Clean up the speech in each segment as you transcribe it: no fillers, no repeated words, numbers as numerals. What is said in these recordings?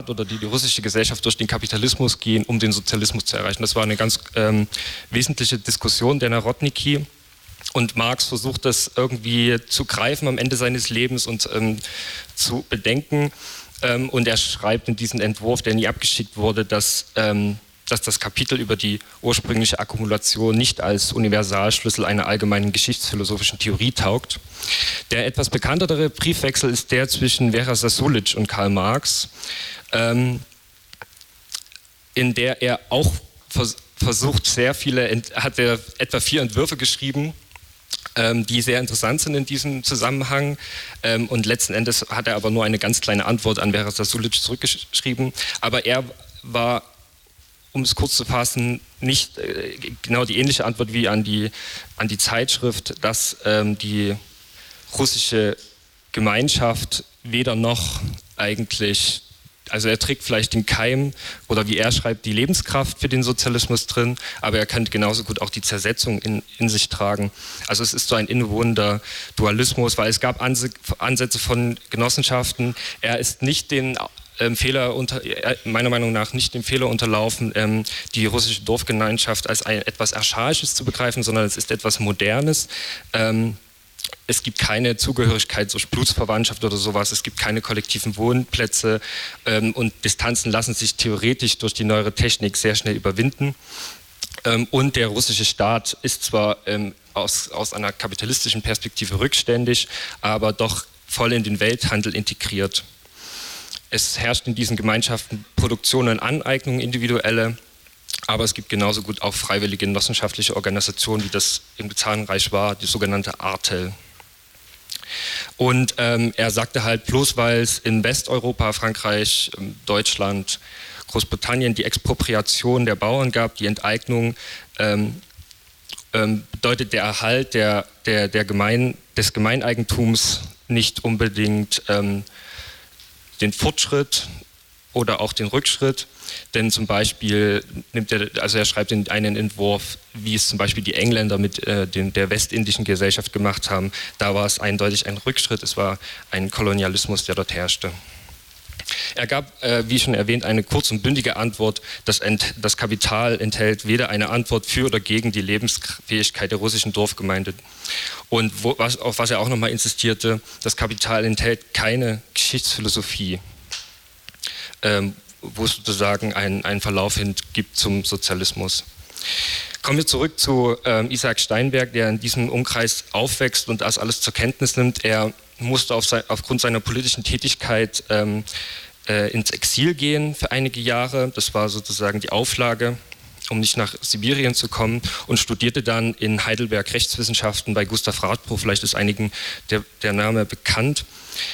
oder die russische Gesellschaft durch den Kapitalismus gehen, um den Sozialismus zu erreichen. Das war eine ganz wesentliche Diskussion der Narodniki. Und Marx versucht das irgendwie zu greifen am Ende seines Lebens und zu bedenken. Und er schreibt in diesem Entwurf, der nie abgeschickt wurde, dass das Kapitel über die ursprüngliche Akkumulation nicht als Universalschlüssel einer allgemeinen geschichtsphilosophischen Theorie taugt. Der etwas bekanntere Briefwechsel ist der zwischen Vera Sasulic und Karl Marx, in der er auch versucht, hat er etwa 4 Entwürfe geschrieben, die sehr interessant sind in diesem Zusammenhang. Und letzten Endes hat er aber nur eine ganz kleine Antwort an Vera Sasulic zurückgeschrieben. Aber er war, um es kurz zu fassen, nicht genau die ähnliche Antwort wie an die Zeitschrift, dass die russische Gemeinschaft weder noch eigentlich, also er trägt vielleicht den Keim oder wie er schreibt, die Lebenskraft für den Sozialismus drin, aber er könnte genauso gut auch die Zersetzung in sich tragen. Also es ist so ein innewohnender Dualismus, weil es gab Ansätze von Genossenschaften. Er ist nicht den meiner Meinung nach nicht dem Fehler unterlaufen, die russische Dorfgemeinschaft als etwas Archaisches zu begreifen, sondern es ist etwas Modernes. Es gibt keine Zugehörigkeit durch Blutsverwandtschaft oder sowas, es gibt keine kollektiven Wohnplätze und Distanzen lassen sich theoretisch durch die neuere Technik sehr schnell überwinden. Und der russische Staat ist zwar aus einer kapitalistischen Perspektive rückständig, aber doch voll in den Welthandel integriert. Es herrscht in diesen Gemeinschaften Produktion und Aneignung, individuelle, aber es gibt genauso gut auch freiwillige genossenschaftliche Organisationen, wie das im zahlreich war, die sogenannte Artel. Und er sagte halt, bloß weil es in Westeuropa, Frankreich, Deutschland, Großbritannien die Expropriation der Bauern gab, die Enteignung, bedeutet der Erhalt des Gemeineigentums nicht unbedingt den Fortschritt oder auch den Rückschritt, denn zum Beispiel er schreibt in einen Entwurf, wie es zum Beispiel die Engländer mit der westindischen Gesellschaft gemacht haben, da war es eindeutig ein Rückschritt, es war ein Kolonialismus, der dort herrschte. Er gab, wie schon erwähnt, eine kurz und bündige Antwort. Das Kapital enthält weder eine Antwort für oder gegen die Lebensfähigkeit der russischen Dorfgemeinde. Und auf was er auch nochmal insistierte, das Kapital enthält keine Geschichtsphilosophie, wo es sozusagen einen Verlauf hin gibt zum Sozialismus. Kommen wir zurück zu Isaac Steinberg, der in diesem Umkreis aufwächst und das alles zur Kenntnis nimmt. Er musste aufgrund seiner politischen Tätigkeit ins Exil gehen für einige Jahre. Das war sozusagen die Auflage, um nicht nach Sibirien zu kommen, und studierte dann in Heidelberg Rechtswissenschaften bei Gustav Radbruch. Vielleicht ist einigen der Name bekannt.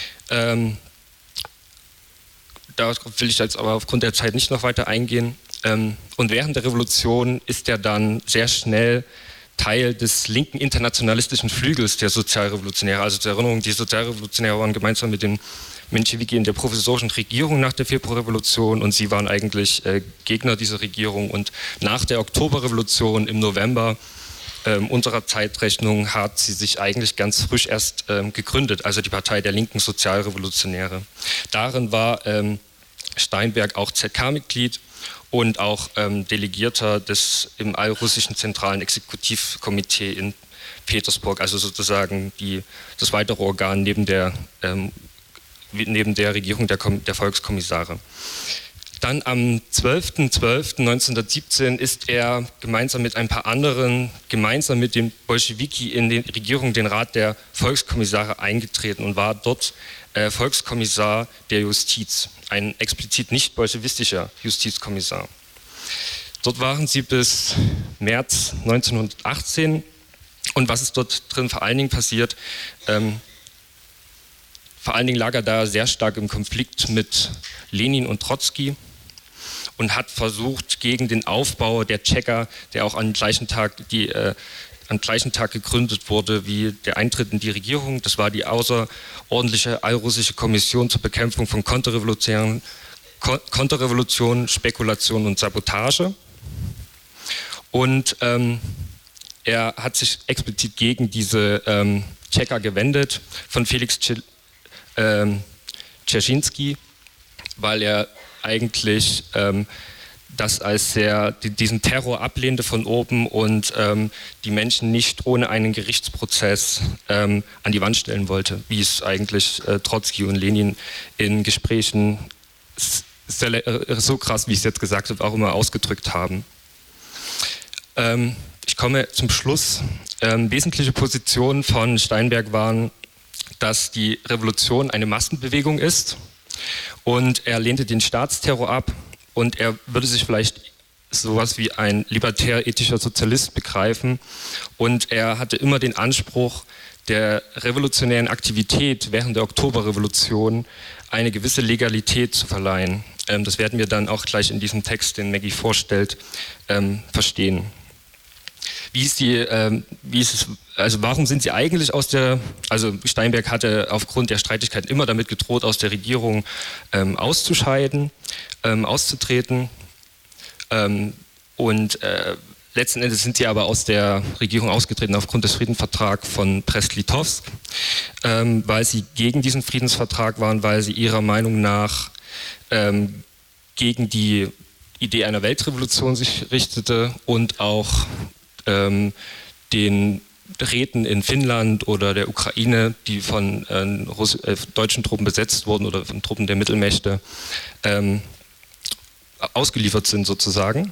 Darauf will ich jetzt aber aufgrund der Zeit nicht noch weiter eingehen. Und während der Revolution ist er dann sehr schnell Teil des linken internationalistischen Flügels der Sozialrevolutionäre. Also zur Erinnerung, die Sozialrevolutionäre waren gemeinsam mit den Menschewiki in der provisorischen Regierung nach der Februarrevolution und sie waren eigentlich Gegner dieser Regierung. Und nach der Oktoberrevolution im November unserer Zeitrechnung hat sie sich eigentlich ganz frisch erst gegründet, also die Partei der linken Sozialrevolutionäre. Darin war Steinberg auch ZK-Mitglied und auch Delegierter im allrussischen zentralen Exekutivkomitee in Petersburg, also sozusagen das weitere Organ neben der Regierung der Volkskommissare. Dann am 12.12.1917 ist er gemeinsam mit ein paar anderen, gemeinsam mit den Bolschewiki in die Regierung, den Rat der Volkskommissare eingetreten und war dort Volkskommissar der Justiz, ein explizit nicht bolschewistischer Justizkommissar. Dort waren sie bis März 1918 und was ist dort drin vor allen Dingen passiert? Vor allen Dingen lag er da sehr stark im Konflikt mit Lenin und Trotzki und hat versucht, gegen den Aufbau der Tscheka, der auch am gleichen Tag gegründet wurde wie der Eintritt in die Regierung. Das war die außerordentliche allrussische Kommission zur Bekämpfung von Konterrevolution, Spekulation und Sabotage. Und er hat sich explizit gegen diese Tscheka gewendet von Felix Dzerzhinsky, weil er eigentlich das als diesen Terror ablehnte von oben und die Menschen nicht ohne einen Gerichtsprozess an die Wand stellen wollte, wie es eigentlich Trotzki und Lenin in Gesprächen so krass, wie ich es jetzt gesagt habe, auch immer ausgedrückt haben. Ich komme zum Schluss. Wesentliche Positionen von Steinberg waren, dass die Revolution eine Massenbewegung ist und er lehnte den Staatsterror ab und er würde sich vielleicht sowas wie ein libertär-ethischer Sozialist begreifen und er hatte immer den Anspruch, der revolutionären Aktivität während der Oktoberrevolution eine gewisse Legalität zu verleihen. Das werden wir dann auch gleich in diesem Text, den Maggie vorstellt, verstehen. Warum sind sie eigentlich also Steinberg hatte aufgrund der Streitigkeiten immer damit gedroht, aus der Regierung auszutreten. Letzten Endes sind sie aber aus der Regierung ausgetreten aufgrund des Friedensvertrags von Brest-Litovsk, weil sie gegen diesen Friedensvertrag waren, weil sie ihrer Meinung nach gegen die Idee einer Weltrevolution sich richtete und auch den Räten in Finnland oder der Ukraine, die von deutschen Truppen besetzt wurden oder von Truppen der Mittelmächte, ausgeliefert sind sozusagen.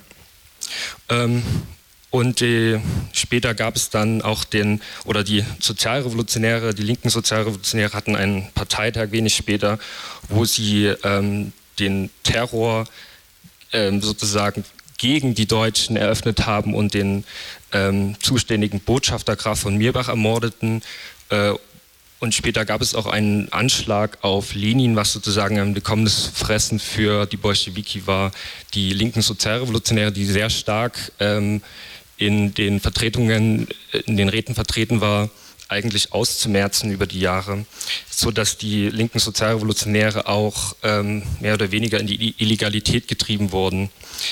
Später gab es dann auch die Sozialrevolutionäre, die linken Sozialrevolutionäre hatten einen Parteitag wenig später, wo sie den Terror sozusagen gegen die Deutschen eröffnet haben und den zuständigen Botschafter Graf von Mirbach ermordeten. Und später gab es auch einen Anschlag auf Lenin, was sozusagen ein willkommenes Fressen für die Bolschewiki war. Die linken Sozialrevolutionäre, die sehr stark in den Räten vertreten war, eigentlich auszumerzen über die Jahre, sodass die linken Sozialrevolutionäre auch mehr oder weniger in die Illegalität getrieben wurden.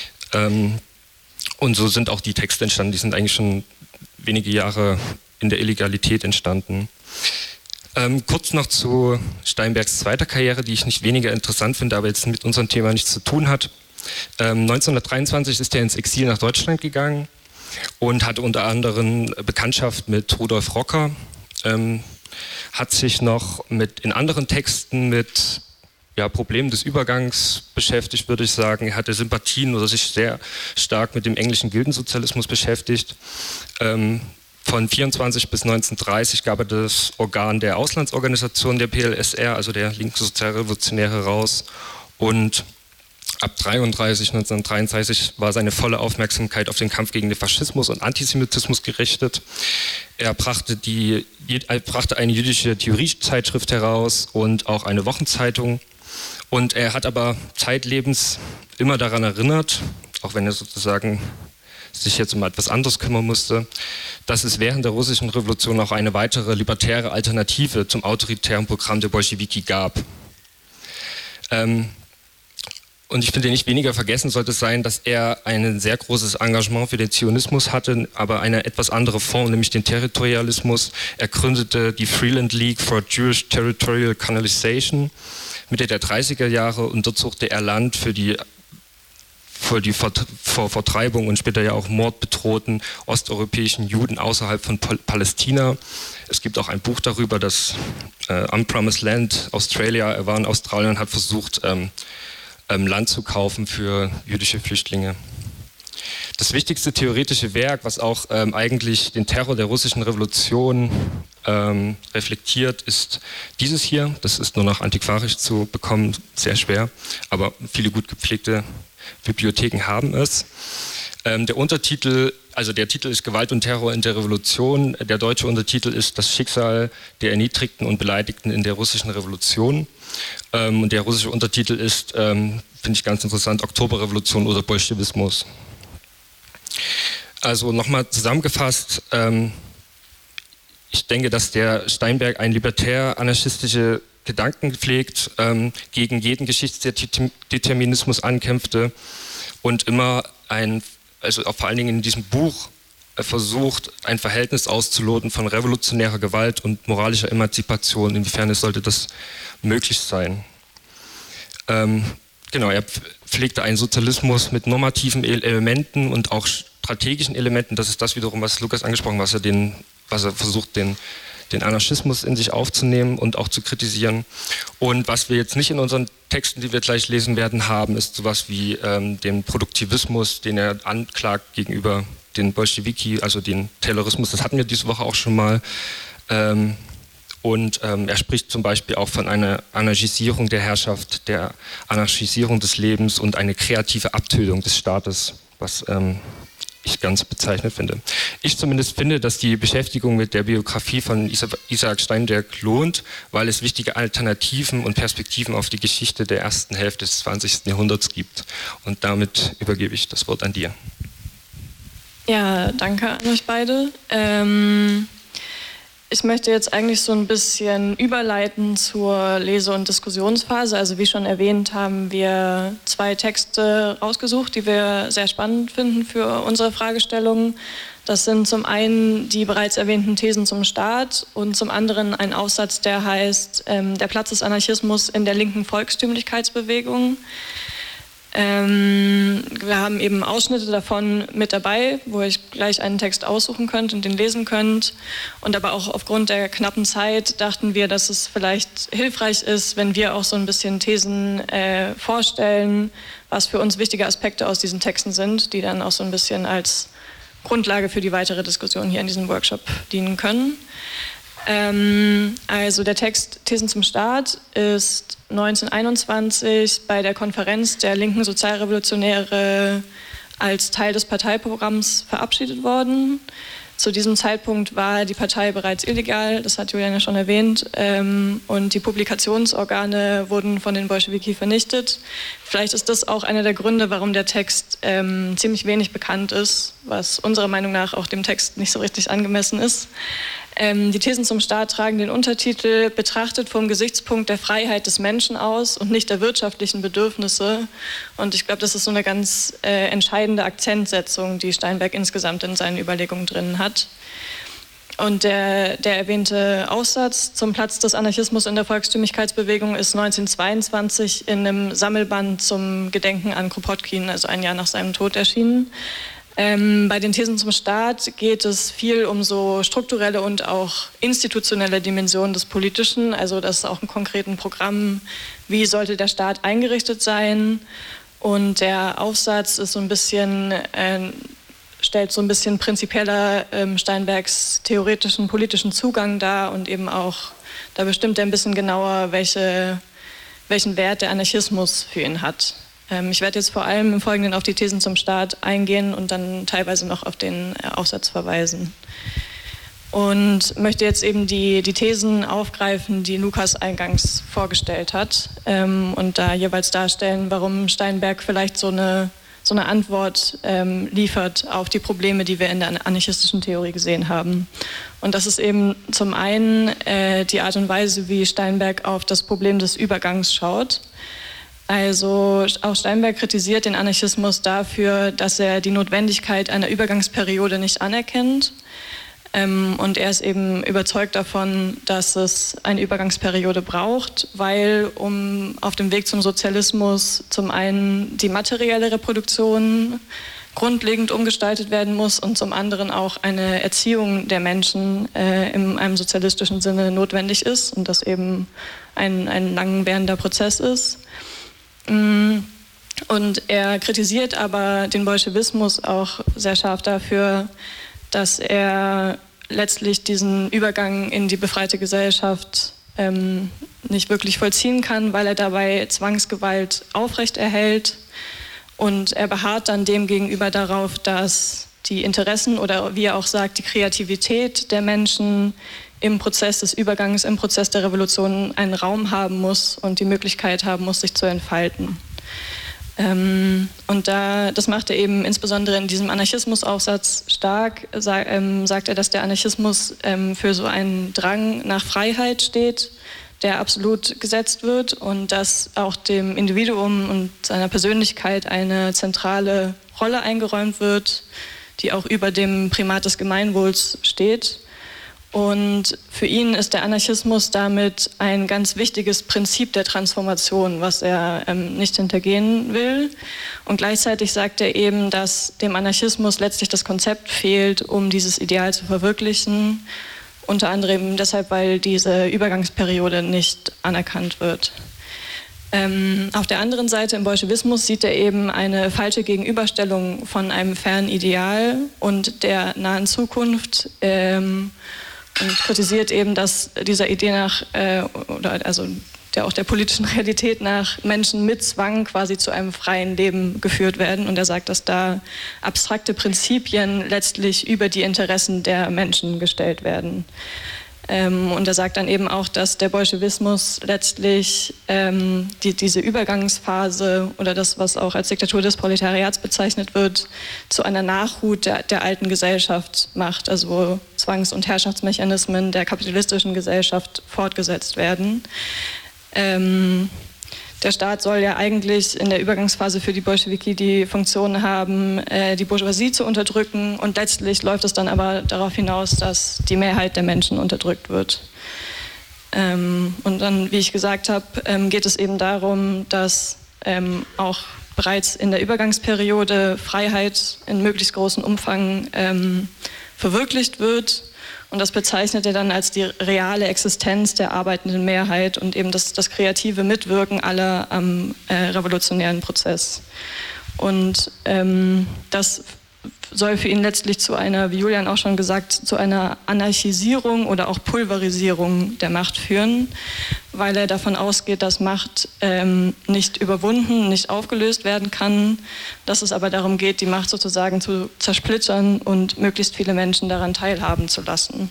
Und so sind auch die Texte entstanden, die sind eigentlich schon wenige Jahre in der Illegalität entstanden. Kurz noch zu Steinbergs zweiter Karriere, die ich nicht weniger interessant finde, aber jetzt mit unserem Thema nichts zu tun hat. 1923 ist er ins Exil nach Deutschland gegangen und hatte unter anderem Bekanntschaft mit Rudolf Rocker, hat sich noch in anderen Texten mit Problemen des Übergangs beschäftigt, würde ich sagen. Er hatte Sympathien oder sich sehr stark mit dem englischen Gildensozialismus beschäftigt. Von 1924 bis 1930 gab er das Organ der Auslandsorganisation der PLSR, also der linken Sozialrevolutionäre, raus. Und ab 1933 war seine volle Aufmerksamkeit auf den Kampf gegen den Faschismus und Antisemitismus gerichtet. Er brachte eine jüdische Theoriezeitschrift heraus und auch eine Wochenzeitung. Und er hat aber zeitlebens immer daran erinnert, auch wenn er sozusagen sich jetzt um etwas anderes kümmern musste, dass es während der russischen Revolution auch eine weitere libertäre Alternative zum autoritären Programm der Bolschewiki gab. Und ich finde, nicht weniger vergessen sollte es sein, dass er ein sehr großes Engagement für den Zionismus hatte, aber eine etwas andere Form, nämlich den Territorialismus. Er gründete die Freeland League for Jewish Territorial Colonization Mitte der 30er Jahre und dort suchte er Land für die vor Vertreibung und später ja auch Mord bedrohten osteuropäischen Juden außerhalb von Palästina. Es gibt auch ein Buch darüber, das Unpromised Land Australia. Er war in Australien und hat versucht, Land zu kaufen für jüdische Flüchtlinge. Das wichtigste theoretische Werk, was auch eigentlich den Terror der russischen Revolution reflektiert, ist dieses hier. Das ist nur noch antiquarisch zu bekommen, sehr schwer, aber viele gut gepflegte Bibliotheken haben es. Der Titel ist Gewalt und Terror in der Revolution. Der deutsche Untertitel ist Das Schicksal der Erniedrigten und Beleidigten in der russischen Revolution. Und der russische Untertitel ist, finde ich ganz interessant, Oktoberrevolution oder Bolschewismus. Also nochmal zusammengefasst, ich denke, dass der Steinberg ein libertär-anarchistische Gedanken pflegt, gegen jeden Geschichtsdeterminismus ankämpfte und immer vor allen Dingen in diesem Buch versucht, ein Verhältnis auszuloten von revolutionärer Gewalt und moralischer Emanzipation. Inwiefern sollte das möglich sein? Genau, er pflegte einen Sozialismus mit normativen Elementen und auch strategischen Elementen. Das ist das wiederum, was Lukas angesprochen hat, was er versucht, den Anarchismus in sich aufzunehmen und auch zu kritisieren. Und was wir jetzt nicht in unseren Texten, die wir gleich lesen werden, haben, ist sowas wie den Produktivismus, den er anklagt gegenüber den Bolschewiki, also den Taylorismus. Das hatten wir diese Woche auch schon mal. Und er spricht zum Beispiel auch von einer Anarchisierung der Herrschaft, der Anarchisierung des Lebens und eine kreative Abtötung des Staates, was ich ganz bezeichnet finde. Ich zumindest finde, dass die Beschäftigung mit der Biografie von Isaac Steinberg lohnt, weil es wichtige Alternativen und Perspektiven auf die Geschichte der ersten Hälfte des 20. Jahrhunderts gibt. Und damit übergebe ich das Wort an dir. Ja, danke an euch beide. Ich möchte jetzt eigentlich so ein bisschen überleiten zur Lese- und Diskussionsphase. Also wie schon erwähnt, haben wir 2 Texte rausgesucht, die wir sehr spannend finden für unsere Fragestellungen. Das sind zum einen die bereits erwähnten Thesen zum Staat und zum anderen ein Aufsatz, der heißt Der Platz des Anarchismus in der linken Volkstümlichkeitsbewegung. Wir haben eben Ausschnitte davon mit dabei, wo ihr gleich einen Text aussuchen könnt und den lesen könnt. Und aber auch aufgrund der knappen Zeit dachten wir, dass es vielleicht hilfreich ist, wenn wir auch so ein bisschen Thesen vorstellen, was für uns wichtige Aspekte aus diesen Texten sind, die dann auch so ein bisschen als Grundlage für die weitere Diskussion hier in diesem Workshop dienen können. Also der Text Thesen zum Staat ist 1921 bei der Konferenz der linken Sozialrevolutionäre als Teil des Parteiprogramms verabschiedet worden. Zu diesem Zeitpunkt war die Partei bereits illegal, das hat Julian ja schon erwähnt, und die Publikationsorgane wurden von den Bolschewiki vernichtet. Vielleicht ist das auch einer der Gründe, warum der Text ziemlich wenig bekannt ist, was unserer Meinung nach auch dem Text nicht so richtig angemessen ist. Die Thesen zum Staat tragen den Untertitel "Betrachtet vom Gesichtspunkt der Freiheit des Menschen aus und nicht der wirtschaftlichen Bedürfnisse". Und ich glaube, das ist so eine ganz entscheidende Akzentsetzung, die Steinberg insgesamt in seinen Überlegungen drin hat. Und der erwähnte Aufsatz zum Platz des Anarchismus in der Volkstümlichkeitsbewegung ist 1922 in einem Sammelband zum Gedenken an Kropotkin, also ein Jahr nach seinem Tod, erschienen. Bei den Thesen zum Staat geht es viel um so strukturelle und auch institutionelle Dimensionen des Politischen. Also das ist auch ein konkreten Programm, wie sollte der Staat eingerichtet sein. Und der Aufsatz ist so ein bisschen, stellt so ein bisschen prinzipieller Steinbergs theoretischen politischen Zugang dar und eben auch, da bestimmt er ein bisschen genauer, welchen Wert der Anarchismus für ihn hat. Ich werde jetzt vor allem im Folgenden auf die Thesen zum Staat eingehen und dann teilweise noch auf den Aufsatz verweisen. Und möchte jetzt eben die Thesen aufgreifen, die Lukas eingangs vorgestellt hat, und da jeweils darstellen, warum Steinberg vielleicht so eine Antwort liefert auf die Probleme, die wir in der anarchistischen Theorie gesehen haben. Und das ist eben zum einen die Art und Weise, wie Steinberg auf das Problem des Übergangs schaut. Also auch Steinberg kritisiert den Anarchismus dafür, dass er die Notwendigkeit einer Übergangsperiode nicht anerkennt. Und er ist eben überzeugt davon, dass es eine Übergangsperiode braucht, weil auf dem Weg zum Sozialismus zum einen die materielle Reproduktion grundlegend umgestaltet werden muss und zum anderen auch eine Erziehung der Menschen in einem sozialistischen Sinne notwendig ist und das eben ein lang währender Prozess ist. Und er kritisiert aber den Bolschewismus auch sehr scharf dafür, dass er letztlich diesen Übergang in die befreite Gesellschaft nicht wirklich vollziehen kann, weil er dabei Zwangsgewalt aufrechterhält. Und er beharrt dann demgegenüber darauf, dass die Interessen oder wie er auch sagt, die Kreativität der Menschen im Prozess des Übergangs, im Prozess der Revolution einen Raum haben muss und die Möglichkeit haben muss, sich zu entfalten. Und das macht er eben insbesondere in diesem Anarchismusaufsatz stark, sagt er, dass der Anarchismus für so einen Drang nach Freiheit steht, der absolut gesetzt wird und dass auch dem Individuum und seiner Persönlichkeit eine zentrale Rolle eingeräumt wird, die auch über dem Primat des Gemeinwohls steht. Und für ihn ist der Anarchismus damit ein ganz wichtiges Prinzip der Transformation, was er nicht hintergehen will. Und gleichzeitig sagt er eben, dass dem Anarchismus letztlich das Konzept fehlt, um dieses Ideal zu verwirklichen. Unter anderem deshalb, weil diese Übergangsperiode nicht anerkannt wird. Auf der anderen Seite im Bolschewismus sieht er eben eine falsche Gegenüberstellung von einem fernen Ideal und der nahen Zukunft und kritisiert eben, dass dieser Idee nach, auch der politischen Realität nach Menschen mit Zwang quasi zu einem freien Leben geführt werden. Und er sagt, dass da abstrakte Prinzipien letztlich über die Interessen der Menschen gestellt werden. Und er sagt dann eben auch, dass der Bolschewismus letztlich diese Übergangsphase oder das, was auch als Diktatur des Proletariats bezeichnet wird, zu einer Nachhut der alten Gesellschaft macht, also wo Zwangs- und Herrschaftsmechanismen der kapitalistischen Gesellschaft fortgesetzt werden. Der Staat soll ja eigentlich in der Übergangsphase für die Bolschewiki die Funktion haben, die Bourgeoisie zu unterdrücken, und letztlich läuft es dann aber darauf hinaus, dass die Mehrheit der Menschen unterdrückt wird. Und dann, wie ich gesagt habe, geht es eben darum, dass auch bereits in der Übergangsperiode Freiheit in möglichst großem Umfang verwirklicht wird. Und das bezeichnet er dann als die reale Existenz der arbeitenden Mehrheit und eben das kreative Mitwirken aller am revolutionären Prozess. Und das soll für ihn letztlich zu einer, wie Julian auch schon gesagt, zu einer Anarchisierung oder auch Pulverisierung der Macht führen, weil er davon ausgeht, dass Macht nicht überwunden, nicht aufgelöst werden kann, dass es aber darum geht, die Macht sozusagen zu zersplittern und möglichst viele Menschen daran teilhaben zu lassen.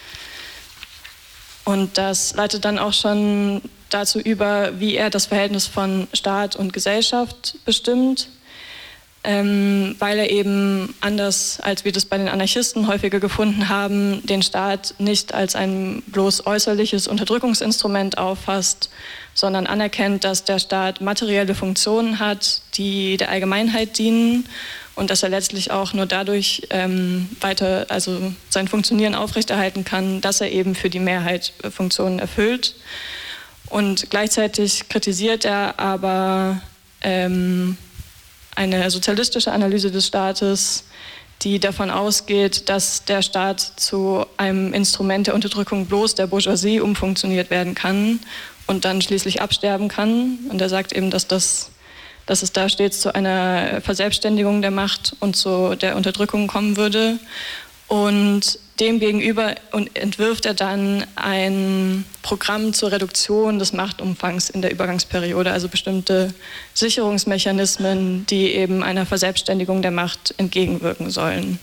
Und das leitet dann auch schon dazu über, wie er das Verhältnis von Staat und Gesellschaft bestimmt, weil er eben, anders als wir das bei den Anarchisten häufiger gefunden haben, den Staat nicht als ein bloß äußerliches Unterdrückungsinstrument auffasst, sondern anerkennt, dass der Staat materielle Funktionen hat, die der Allgemeinheit dienen, und dass er letztlich auch nur dadurch sein Funktionieren aufrechterhalten kann, dass er eben für die Mehrheit Funktionen erfüllt. Und gleichzeitig kritisiert er aber eine sozialistische Analyse des Staates, die davon ausgeht, dass der Staat zu einem Instrument der Unterdrückung bloß der Bourgeoisie umfunktioniert werden kann und dann schließlich absterben kann. Und er sagt eben, dass es da stets zu einer Verselbstständigung der Macht und zu der Unterdrückung kommen würde. Und demgegenüber entwirft er dann ein Programm zur Reduktion des Machtumfangs in der Übergangsperiode, also bestimmte Sicherungsmechanismen, die eben einer Verselbstständigung der Macht entgegenwirken sollen.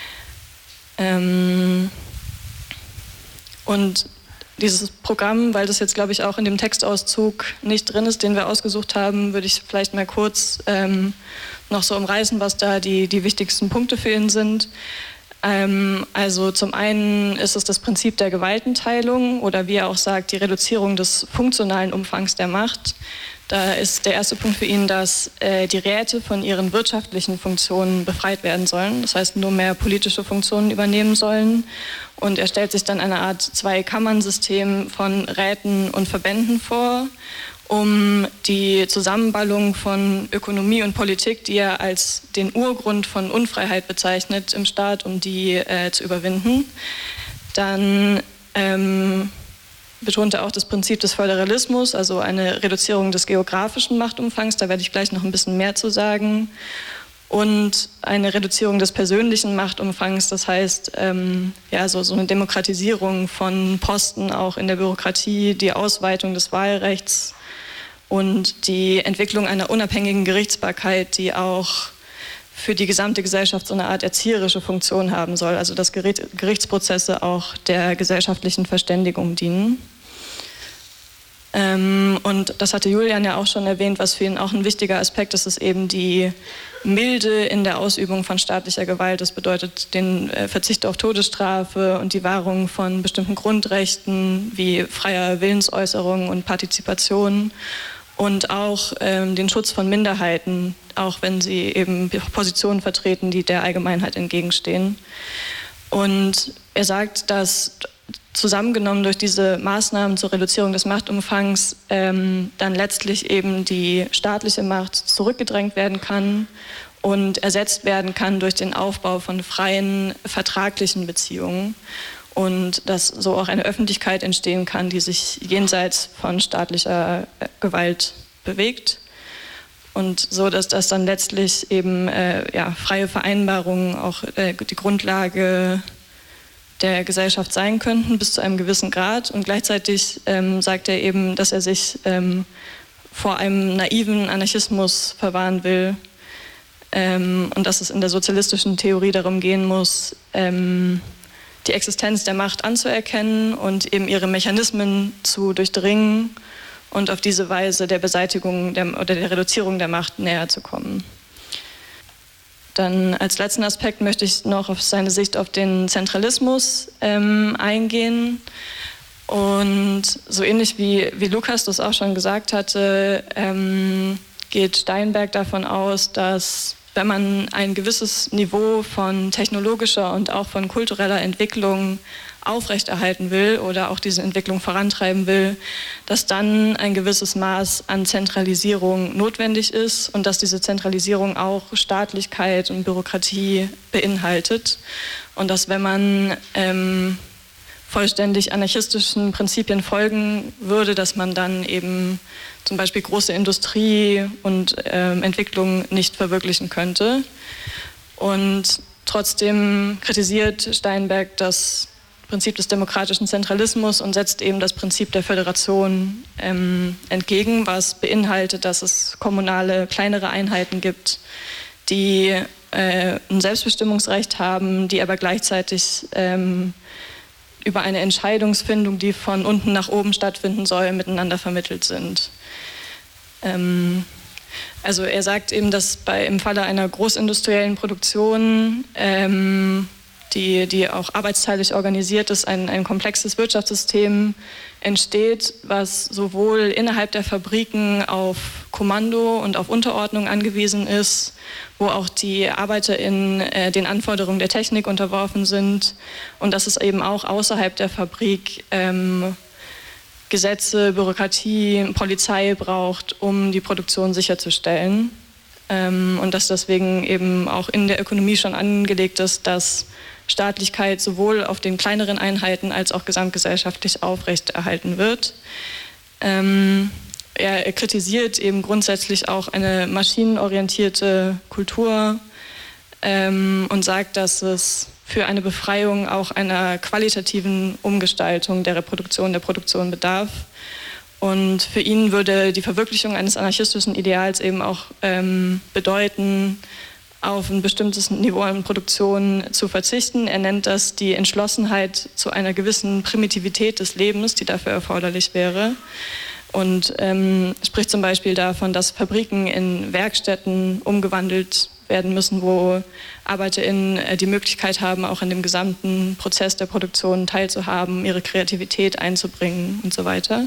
Und dieses Programm, weil das jetzt, glaube ich, auch in dem Textauszug nicht drin ist, den wir ausgesucht haben, würde ich vielleicht mal kurz noch so umreißen, was da die wichtigsten Punkte für ihn sind. Also zum einen ist es das Prinzip der Gewaltenteilung oder, wie er auch sagt, die Reduzierung des funktionalen Umfangs der Macht. Da ist der erste Punkt für ihn, dass die Räte von ihren wirtschaftlichen Funktionen befreit werden sollen. Das heißt, nur mehr politische Funktionen übernehmen sollen. Und er stellt sich dann eine Art Zwei-Kammern-System von Räten und Verbänden vor, um die Zusammenballung von Ökonomie und Politik, die er als den Urgrund von Unfreiheit bezeichnet im Staat, um die zu überwinden. Dann betont er auch das Prinzip des Föderalismus, also eine Reduzierung des geografischen Machtumfangs, da werde ich gleich noch ein bisschen mehr zu sagen. Und eine Reduzierung des persönlichen Machtumfangs, das heißt so eine Demokratisierung von Posten auch in der Bürokratie, die Ausweitung des Wahlrechts und die Entwicklung einer unabhängigen Gerichtsbarkeit, die auch für die gesamte Gesellschaft so eine Art erzieherische Funktion haben soll, also dass Gerichtsprozesse auch der gesellschaftlichen Verständigung dienen. Und das hatte Julian ja auch schon erwähnt, was für ihn auch ein wichtiger Aspekt ist, ist eben die Milde in der Ausübung von staatlicher Gewalt. Das bedeutet den Verzicht auf Todesstrafe und die Wahrung von bestimmten Grundrechten wie freier Willensäußerung und Partizipation und auch den Schutz von Minderheiten, auch wenn sie eben Positionen vertreten, die der Allgemeinheit entgegenstehen. Und er sagt, dass zusammengenommen durch diese Maßnahmen zur Reduzierung des Machtumfangs dann letztlich eben die staatliche Macht zurückgedrängt werden kann und ersetzt werden kann durch den Aufbau von freien vertraglichen Beziehungen und dass so auch eine Öffentlichkeit entstehen kann, die sich jenseits von staatlicher Gewalt bewegt. Und so, dass das dann letztlich eben freie Vereinbarungen auch die Grundlage der Gesellschaft sein könnten, bis zu einem gewissen Grad. Und gleichzeitig sagt er eben, dass er sich vor einem naiven Anarchismus verwahren will und dass es in der sozialistischen Theorie darum gehen muss, die Existenz der Macht anzuerkennen und eben ihre Mechanismen zu durchdringen und auf diese Weise der Beseitigung oder der Reduzierung der Macht näher zu kommen. Dann als letzten Aspekt möchte ich noch auf seine Sicht auf den Zentralismus eingehen. Und so ähnlich wie Lukas das auch schon gesagt hatte, geht Steinberg davon aus, dass wenn man ein gewisses Niveau von technologischer und auch von kultureller Entwicklung aufrechterhalten will oder auch diese Entwicklung vorantreiben will, dass dann ein gewisses Maß an Zentralisierung notwendig ist und dass diese Zentralisierung auch Staatlichkeit und Bürokratie beinhaltet und dass wenn man vollständig anarchistischen Prinzipien folgen würde, dass man dann eben zum Beispiel große Industrie und Entwicklung nicht verwirklichen könnte. Und trotzdem kritisiert Steinberg das Prinzip des demokratischen Zentralismus und setzt eben das Prinzip der Föderation entgegen, was beinhaltet, dass es kommunale, kleinere Einheiten gibt, die ein Selbstbestimmungsrecht haben, die aber gleichzeitig über eine Entscheidungsfindung, die von unten nach oben stattfinden soll, miteinander vermittelt sind. Also er sagt eben, dass im Falle einer großindustriellen Produktion, die auch arbeitsteilig organisiert ist, ein komplexes Wirtschaftssystem entsteht, was sowohl innerhalb der Fabriken auf Kommando und auf Unterordnung angewiesen ist, wo auch die ArbeiterInnen den Anforderungen der Technik unterworfen sind und dass es eben auch außerhalb der Fabrik Gesetze, Bürokratie, Polizei braucht, um die Produktion sicherzustellen. Und dass deswegen eben auch in der Ökonomie schon angelegt ist, dass Staatlichkeit sowohl auf den kleineren Einheiten als auch gesamtgesellschaftlich aufrechterhalten wird. Er kritisiert eben grundsätzlich auch eine maschinenorientierte Kultur und sagt, dass es für eine Befreiung auch einer qualitativen Umgestaltung der Reproduktion, der Produktion bedarf. Und für ihn würde die Verwirklichung eines anarchistischen Ideals eben auch bedeuten, auf ein bestimmtes Niveau an Produktion zu verzichten. Er nennt das die Entschlossenheit zu einer gewissen Primitivität des Lebens, die dafür erforderlich wäre. Und spricht zum Beispiel davon, dass Fabriken in Werkstätten umgewandelt werden müssen, wo ArbeiterInnen die Möglichkeit haben, auch an dem gesamten Prozess der Produktion teilzuhaben, ihre Kreativität einzubringen und so weiter.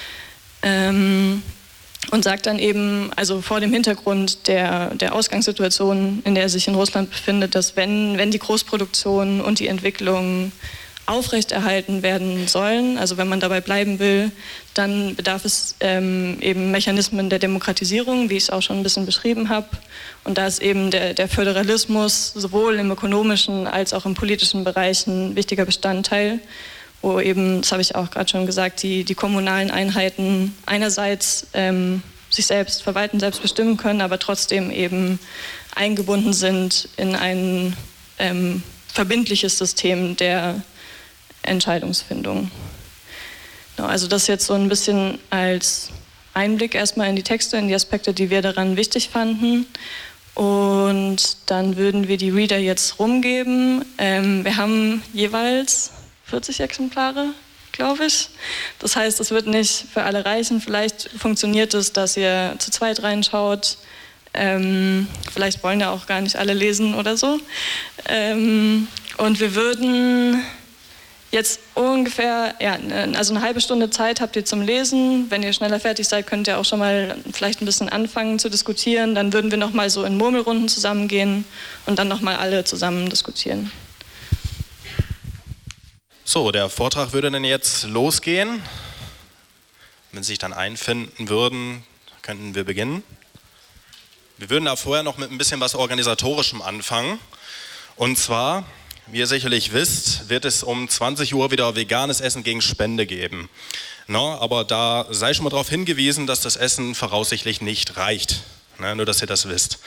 Und sagt dann eben, also vor dem Hintergrund der Ausgangssituation, in der er sich in Russland befindet, dass wenn die Großproduktion und die Entwicklung aufrechterhalten werden sollen, also wenn man dabei bleiben will, dann bedarf es eben Mechanismen der Demokratisierung, wie ich es auch schon ein bisschen beschrieben habe. Und da ist eben der Föderalismus sowohl im ökonomischen als auch im politischen Bereich ein wichtiger Bestandteil, wo eben, das habe ich auch gerade schon gesagt, die kommunalen Einheiten einerseits sich selbst verwalten, selbst bestimmen können, aber trotzdem eben eingebunden sind in ein verbindliches System der Entscheidungsfindung. Genau, also das jetzt so ein bisschen als Einblick erstmal in die Texte, in die Aspekte, die wir daran wichtig fanden. Und dann würden wir die Reader jetzt rumgeben. Wir haben jeweils 40 Exemplare, glaube ich. Das heißt, es wird nicht für alle reichen. Vielleicht funktioniert es, dass ihr zu zweit reinschaut. Vielleicht wollen ja auch gar nicht alle lesen oder so. Und wir würden jetzt ungefähr, also eine halbe Stunde Zeit habt ihr zum Lesen. Wenn ihr schneller fertig seid, könnt ihr auch schon mal vielleicht ein bisschen anfangen zu diskutieren. Dann würden wir nochmal so in Murmelrunden zusammengehen und dann nochmal alle zusammen diskutieren. So, der Vortrag würde dann jetzt losgehen. Wenn Sie sich dann einfinden würden, könnten wir beginnen. Wir würden da vorher noch mit ein bisschen was Organisatorischem anfangen. Und zwar, wie ihr sicherlich wisst, wird es um 20 Uhr wieder veganes Essen gegen Spende geben. No, aber da sei schon mal darauf hingewiesen, dass das Essen voraussichtlich nicht reicht. Nur, dass ihr das wisst.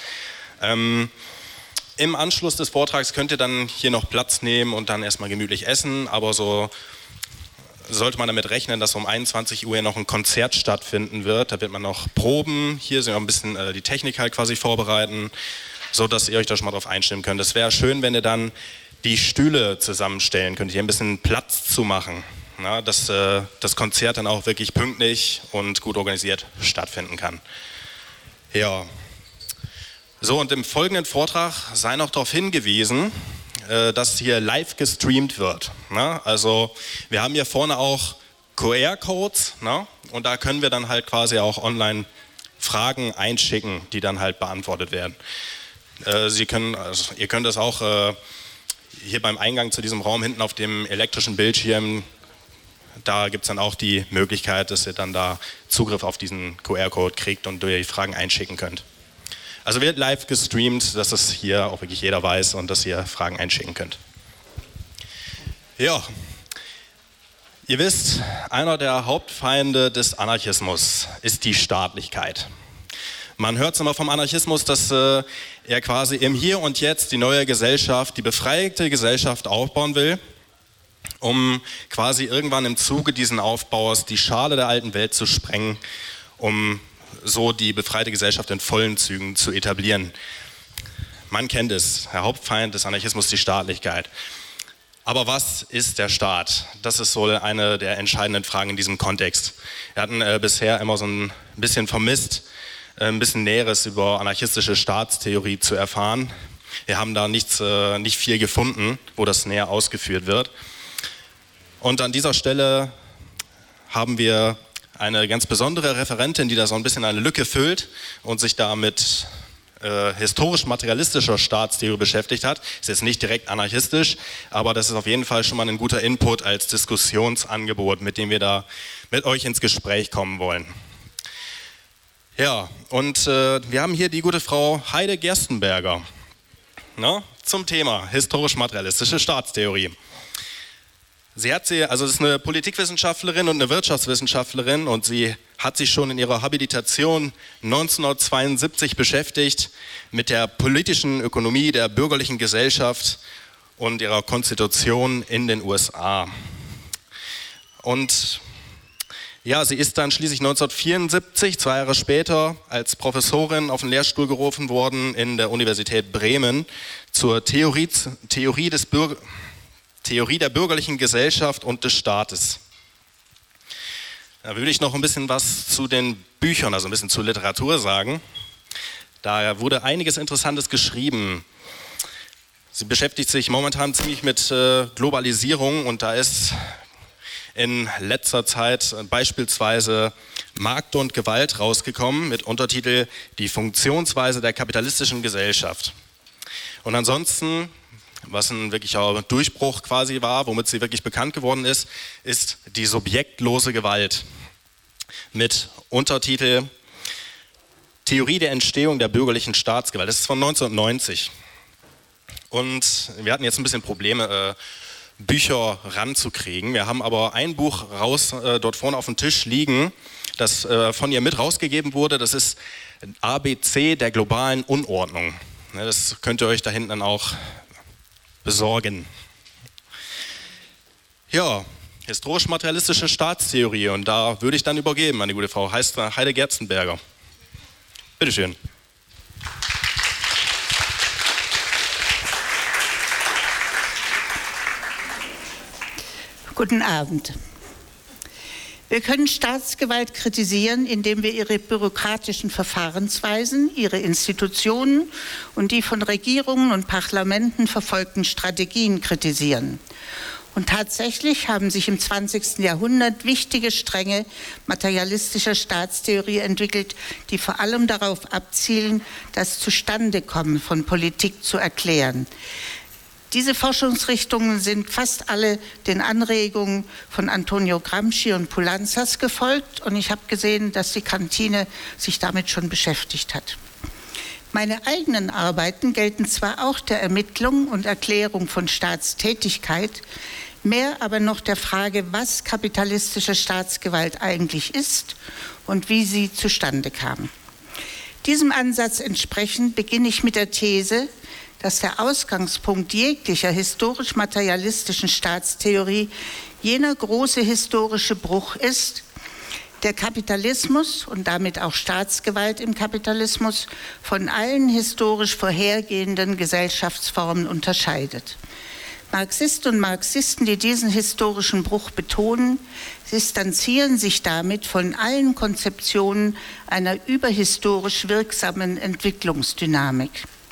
Im Anschluss des Vortrags könnt ihr dann hier noch Platz nehmen und dann erstmal gemütlich essen, aber so sollte man damit rechnen, dass um 21 Uhr noch ein Konzert stattfinden wird. Da wird man noch proben, hier sind wir ein bisschen die Technik halt quasi vorbereiten, so dass ihr euch da schon mal drauf einstimmen könnt. Es wäre schön, wenn ihr dann die Stühle zusammenstellen könnt, hier ein bisschen Platz zu machen, dass das Konzert dann auch wirklich pünktlich und gut organisiert stattfinden kann. Ja. So, und im folgenden Vortrag sei noch darauf hingewiesen, dass hier live gestreamt wird. Also wir haben hier vorne auch QR-Codes, und da können wir dann halt quasi auch online Fragen einschicken, die dann halt beantwortet werden. Ihr könnt das auch hier beim Eingang zu diesem Raum hinten auf dem elektrischen Bildschirm, da gibt es dann auch die Möglichkeit, dass ihr dann da Zugriff auf diesen QR-Code kriegt und die Fragen einschicken könnt. Also wird live gestreamt, dass das hier auch wirklich jeder weiß und dass ihr Fragen einschicken könnt. Ja, ihr wisst, einer der Hauptfeinde des Anarchismus ist die Staatlichkeit. Man hört immer vom Anarchismus, dass er quasi im Hier und Jetzt die neue Gesellschaft, die befreite Gesellschaft aufbauen will, um quasi irgendwann im Zuge dieses Aufbaus die Schale der alten Welt zu sprengen, um so die befreite Gesellschaft in vollen Zügen zu etablieren. Man kennt es, der Hauptfeind des Anarchismus, die Staatlichkeit. Aber was ist der Staat? Das ist so eine der entscheidenden Fragen in diesem Kontext. Wir hatten bisher immer so ein bisschen vermisst, ein bisschen Näheres über anarchistische Staatstheorie zu erfahren. Wir haben da nicht viel gefunden, wo das näher ausgeführt wird. Und an dieser Stelle haben wir eine ganz besondere Referentin, die da so ein bisschen eine Lücke füllt und sich da mit historisch-materialistischer Staatstheorie beschäftigt hat. Ist jetzt nicht direkt anarchistisch, aber das ist auf jeden Fall schon mal ein guter Input als Diskussionsangebot, mit dem wir da mit euch ins Gespräch kommen wollen. Ja, und wir haben hier die gute Frau Heide Gerstenberger, zum Thema historisch-materialistische Staatstheorie. Sie ist eine Politikwissenschaftlerin und eine Wirtschaftswissenschaftlerin und sie hat sich schon in ihrer Habilitation 1972 beschäftigt mit der politischen Ökonomie der bürgerlichen Gesellschaft und ihrer Konstitution in den USA. Und ja, sie ist dann schließlich 1974, 2 Jahre später, als Professorin auf den Lehrstuhl gerufen worden in der Universität Bremen zur Theorie der bürgerlichen Gesellschaft und des Staates. Da würde ich noch ein bisschen was zu den Büchern, also ein bisschen zur Literatur sagen. Da wurde einiges Interessantes geschrieben. Sie beschäftigt sich momentan ziemlich mit Globalisierung und da ist in letzter Zeit beispielsweise Markt und Gewalt rausgekommen mit Untertitel Die Funktionsweise der kapitalistischen Gesellschaft. Und ansonsten, was ein wirklicher Durchbruch quasi war, womit sie wirklich bekannt geworden ist, ist die subjektlose Gewalt mit Untertitel Theorie der Entstehung der bürgerlichen Staatsgewalt. Das ist von 1990. Und wir hatten jetzt ein bisschen Probleme, Bücher ranzukriegen. Wir haben aber ein Buch dort vorne auf dem Tisch liegen, das von ihr mit rausgegeben wurde. Das ist ABC der globalen Unordnung. Das könnt ihr euch da hinten dann auch besorgen. Ja, historisch-materialistische Staatstheorie und da würde ich dann übergeben an die gute Frau Heide Gerstenberger. Bitte schön. Guten Abend. Wir können Staatsgewalt kritisieren, indem wir ihre bürokratischen Verfahrensweisen, ihre Institutionen und die von Regierungen und Parlamenten verfolgten Strategien kritisieren. Und tatsächlich haben sich im 20. Jahrhundert wichtige Stränge materialistischer Staatstheorie entwickelt, die vor allem darauf abzielen, das Zustandekommen von Politik zu erklären. Diese Forschungsrichtungen sind fast alle den Anregungen von Antonio Gramsci und Poulantzas gefolgt und ich habe gesehen, dass die Kantine sich damit schon beschäftigt hat. Meine eigenen Arbeiten gelten zwar auch der Ermittlung und Erklärung von Staatstätigkeit, mehr aber noch der Frage, was kapitalistische Staatsgewalt eigentlich ist und wie sie zustande kam. Diesem Ansatz entsprechend beginne ich mit der These, dass der Ausgangspunkt jeglicher historisch-materialistischen Staatstheorie jener große historische Bruch ist, der Kapitalismus und damit auch Staatsgewalt im Kapitalismus von allen historisch vorhergehenden Gesellschaftsformen unterscheidet. Marxisten und Marxisten, die diesen historischen Bruch betonen, distanzieren sich damit von allen Konzeptionen einer überhistorisch wirksamen Entwicklungsdynamik.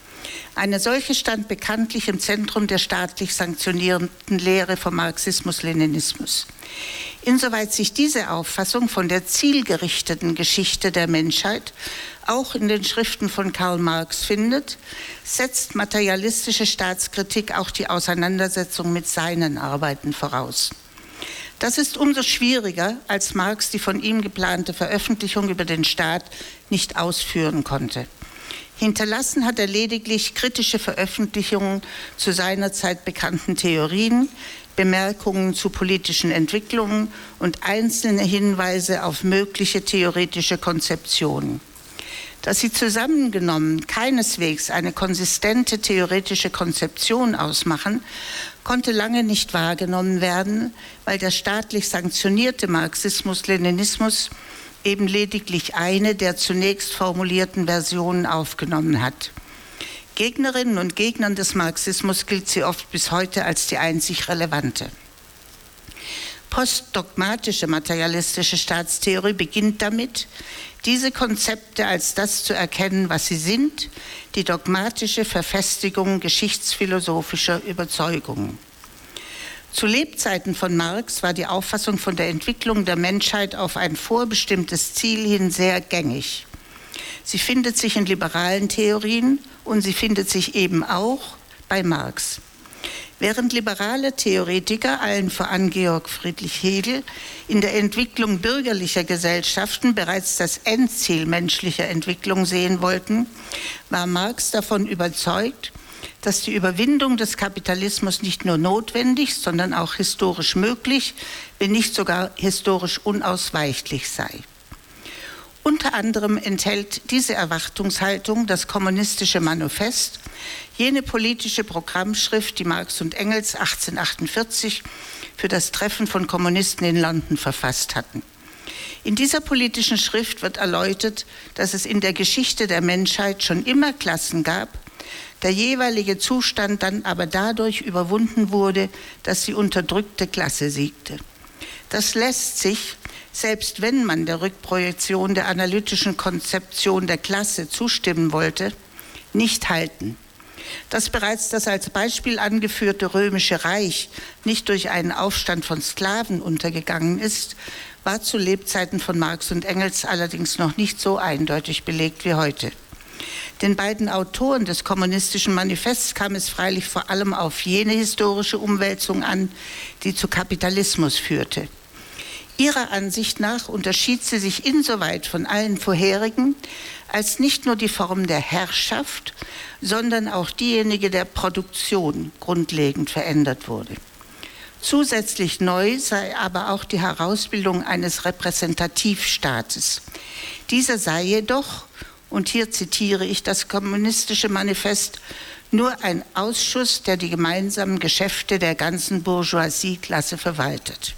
Eine solche stand bekanntlich im Zentrum der staatlich sanktionierenden Lehre vom Marxismus-Leninismus. Insoweit sich diese Auffassung von der zielgerichteten Geschichte der Menschheit auch in den Schriften von Karl Marx findet, setzt materialistische Staatskritik auch die Auseinandersetzung mit seinen Arbeiten voraus. Das ist umso schwieriger, als Marx die von ihm geplante Veröffentlichung über den Staat nicht ausführen konnte. Hinterlassen hat er lediglich kritische Veröffentlichungen zu seinerzeit bekannten Theorien, Bemerkungen zu politischen Entwicklungen und einzelne Hinweise auf mögliche theoretische Konzeptionen. Dass sie zusammengenommen keineswegs eine konsistente theoretische Konzeption ausmachen, konnte lange nicht wahrgenommen werden, weil der staatlich sanktionierte Marxismus-Leninismus eben lediglich eine der zunächst formulierten Versionen aufgenommen hat. Gegnerinnen und Gegnern des Marxismus gilt sie oft bis heute als die einzig relevante. Postdogmatische materialistische Staatstheorie beginnt damit, diese Konzepte als das zu erkennen, was sie sind, die dogmatische Verfestigung geschichtsphilosophischer Überzeugungen. Zu Lebzeiten von Marx war die Auffassung von der Entwicklung der Menschheit auf ein vorbestimmtes Ziel hin sehr gängig. Sie findet sich in liberalen Theorien und sie findet sich eben auch bei Marx. Während liberale Theoretiker, allen voran Georg Friedrich Hegel, in der Entwicklung bürgerlicher Gesellschaften bereits das Endziel menschlicher Entwicklung sehen wollten, war Marx davon überzeugt, dass die Überwindung des Kapitalismus nicht nur notwendig, sondern auch historisch möglich, wenn nicht sogar historisch unausweichlich sei. Unter anderem enthält diese Erwartungshaltung das Kommunistische Manifest, jene politische Programmschrift, die Marx und Engels 1848 für das Treffen von Kommunisten in London verfasst hatten. In dieser politischen Schrift wird erläutert, dass es in der Geschichte der Menschheit schon immer Klassen gab, der jeweilige Zustand dann aber dadurch überwunden wurde, dass die unterdrückte Klasse siegte. Das lässt sich, selbst wenn man der Rückprojektion der analytischen Konzeption der Klasse zustimmen wollte, nicht halten. Dass bereits das als Beispiel angeführte Römische Reich nicht durch einen Aufstand von Sklaven untergegangen ist, war zu Lebzeiten von Marx und Engels allerdings noch nicht so eindeutig belegt wie heute. Den beiden Autoren des Kommunistischen Manifests kam es freilich vor allem auf jene historische Umwälzung an, die zu Kapitalismus führte. Ihrer Ansicht nach unterschied sie sich insoweit von allen vorherigen, als nicht nur die Form der Herrschaft, sondern auch diejenige der Produktion grundlegend verändert wurde. Zusätzlich neu sei aber auch die Herausbildung eines Repräsentativstaates. Dieser sei jedoch, und hier zitiere ich das Kommunistische Manifest, nur ein Ausschuss, der die gemeinsamen Geschäfte der ganzen Bourgeoisie-Klasse verwaltet.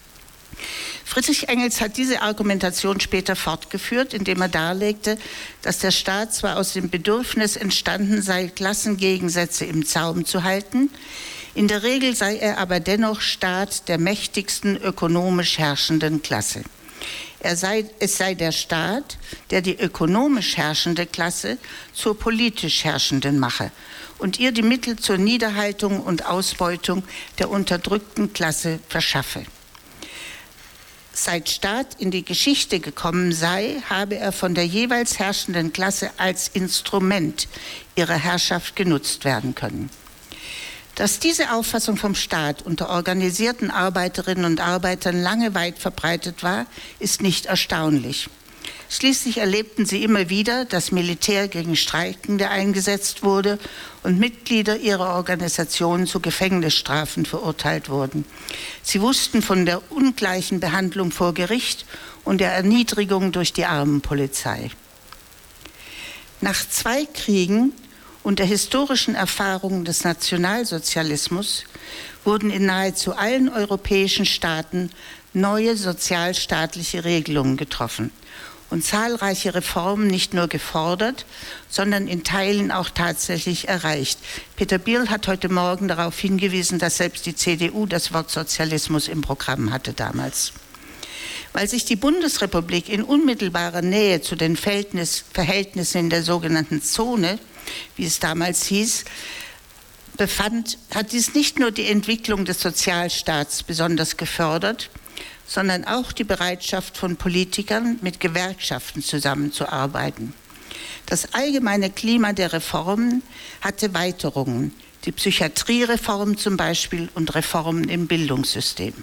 Friedrich Engels hat diese Argumentation später fortgeführt, indem er darlegte, dass der Staat zwar aus dem Bedürfnis entstanden sei, Klassengegensätze im Zaum zu halten, in der Regel sei er aber dennoch Staat der mächtigsten ökonomisch herrschenden Klasse. Es sei der Staat, der die ökonomisch herrschende Klasse zur politisch herrschenden mache und ihr die Mittel zur Niederhaltung und Ausbeutung der unterdrückten Klasse verschaffe. Seit Staat in die Geschichte gekommen sei, habe er von der jeweils herrschenden Klasse als Instrument ihrer Herrschaft genutzt werden können. Dass diese Auffassung vom Staat unter organisierten Arbeiterinnen und Arbeitern lange weit verbreitet war, ist nicht erstaunlich. Schließlich erlebten sie immer wieder, dass Militär gegen Streikende eingesetzt wurde und Mitglieder ihrer Organisationen zu Gefängnisstrafen verurteilt wurden. Sie wussten von der ungleichen Behandlung vor Gericht und der Erniedrigung durch die Armenpolizei. Nach 2 Kriegen und der historischen Erfahrungen des Nationalsozialismus wurden in nahezu allen europäischen Staaten neue sozialstaatliche Regelungen getroffen und zahlreiche Reformen nicht nur gefordert, sondern in Teilen auch tatsächlich erreicht. Peter Bierl hat heute Morgen darauf hingewiesen, dass selbst die CDU das Wort Sozialismus im Programm hatte damals. Weil sich die Bundesrepublik in unmittelbarer Nähe zu den Verhältnissen in der sogenannten Zone, wie es damals hieß, befand, hat dies nicht nur die Entwicklung des Sozialstaats besonders gefördert, sondern auch die Bereitschaft von Politikern, mit Gewerkschaften zusammenzuarbeiten. Das allgemeine Klima der Reformen hatte Weiterungen, die Psychiatriereform zum Beispiel und Reformen im Bildungssystem.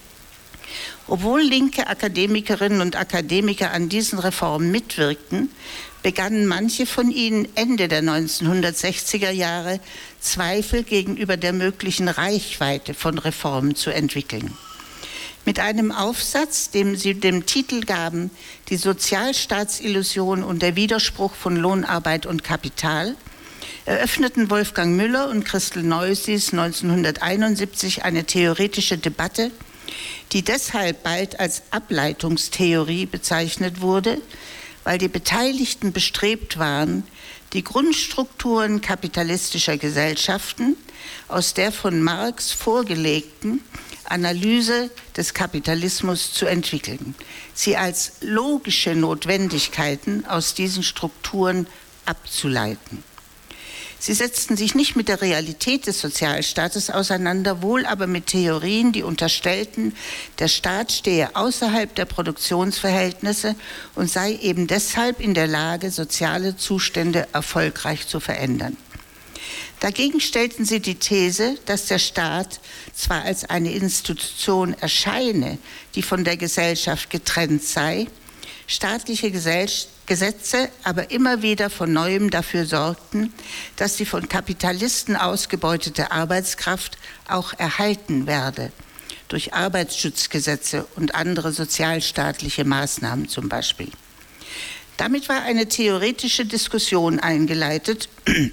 Obwohl linke Akademikerinnen und Akademiker an diesen Reformen mitwirkten, begannen manche von ihnen Ende der 1960er Jahre Zweifel gegenüber der möglichen Reichweite von Reformen zu entwickeln. Mit einem Aufsatz, dem sie den Titel gaben, Die Sozialstaatsillusion und der Widerspruch von Lohnarbeit und Kapital, eröffneten Wolfgang Müller und Christel Neusies 1971 eine theoretische Debatte, die deshalb bald als Ableitungstheorie bezeichnet wurde, weil die Beteiligten bestrebt waren, die Grundstrukturen kapitalistischer Gesellschaften aus der von Marx vorgelegten Analyse des Kapitalismus zu entwickeln, sie als logische Notwendigkeiten aus diesen Strukturen abzuleiten. Sie setzten sich nicht mit der Realität des Sozialstaates auseinander, wohl aber mit Theorien, die unterstellten, der Staat stehe außerhalb der Produktionsverhältnisse und sei eben deshalb in der Lage, soziale Zustände erfolgreich zu verändern. Dagegen stellten sie die These, dass der Staat zwar als eine Institution erscheine, die von der Gesellschaft getrennt sei, staatliche Gesetze aber immer wieder von Neuem dafür sorgten, dass die von Kapitalisten ausgebeutete Arbeitskraft auch erhalten werde, durch Arbeitsschutzgesetze und andere sozialstaatliche Maßnahmen zum Beispiel. Damit war eine theoretische Diskussion eingeleitet,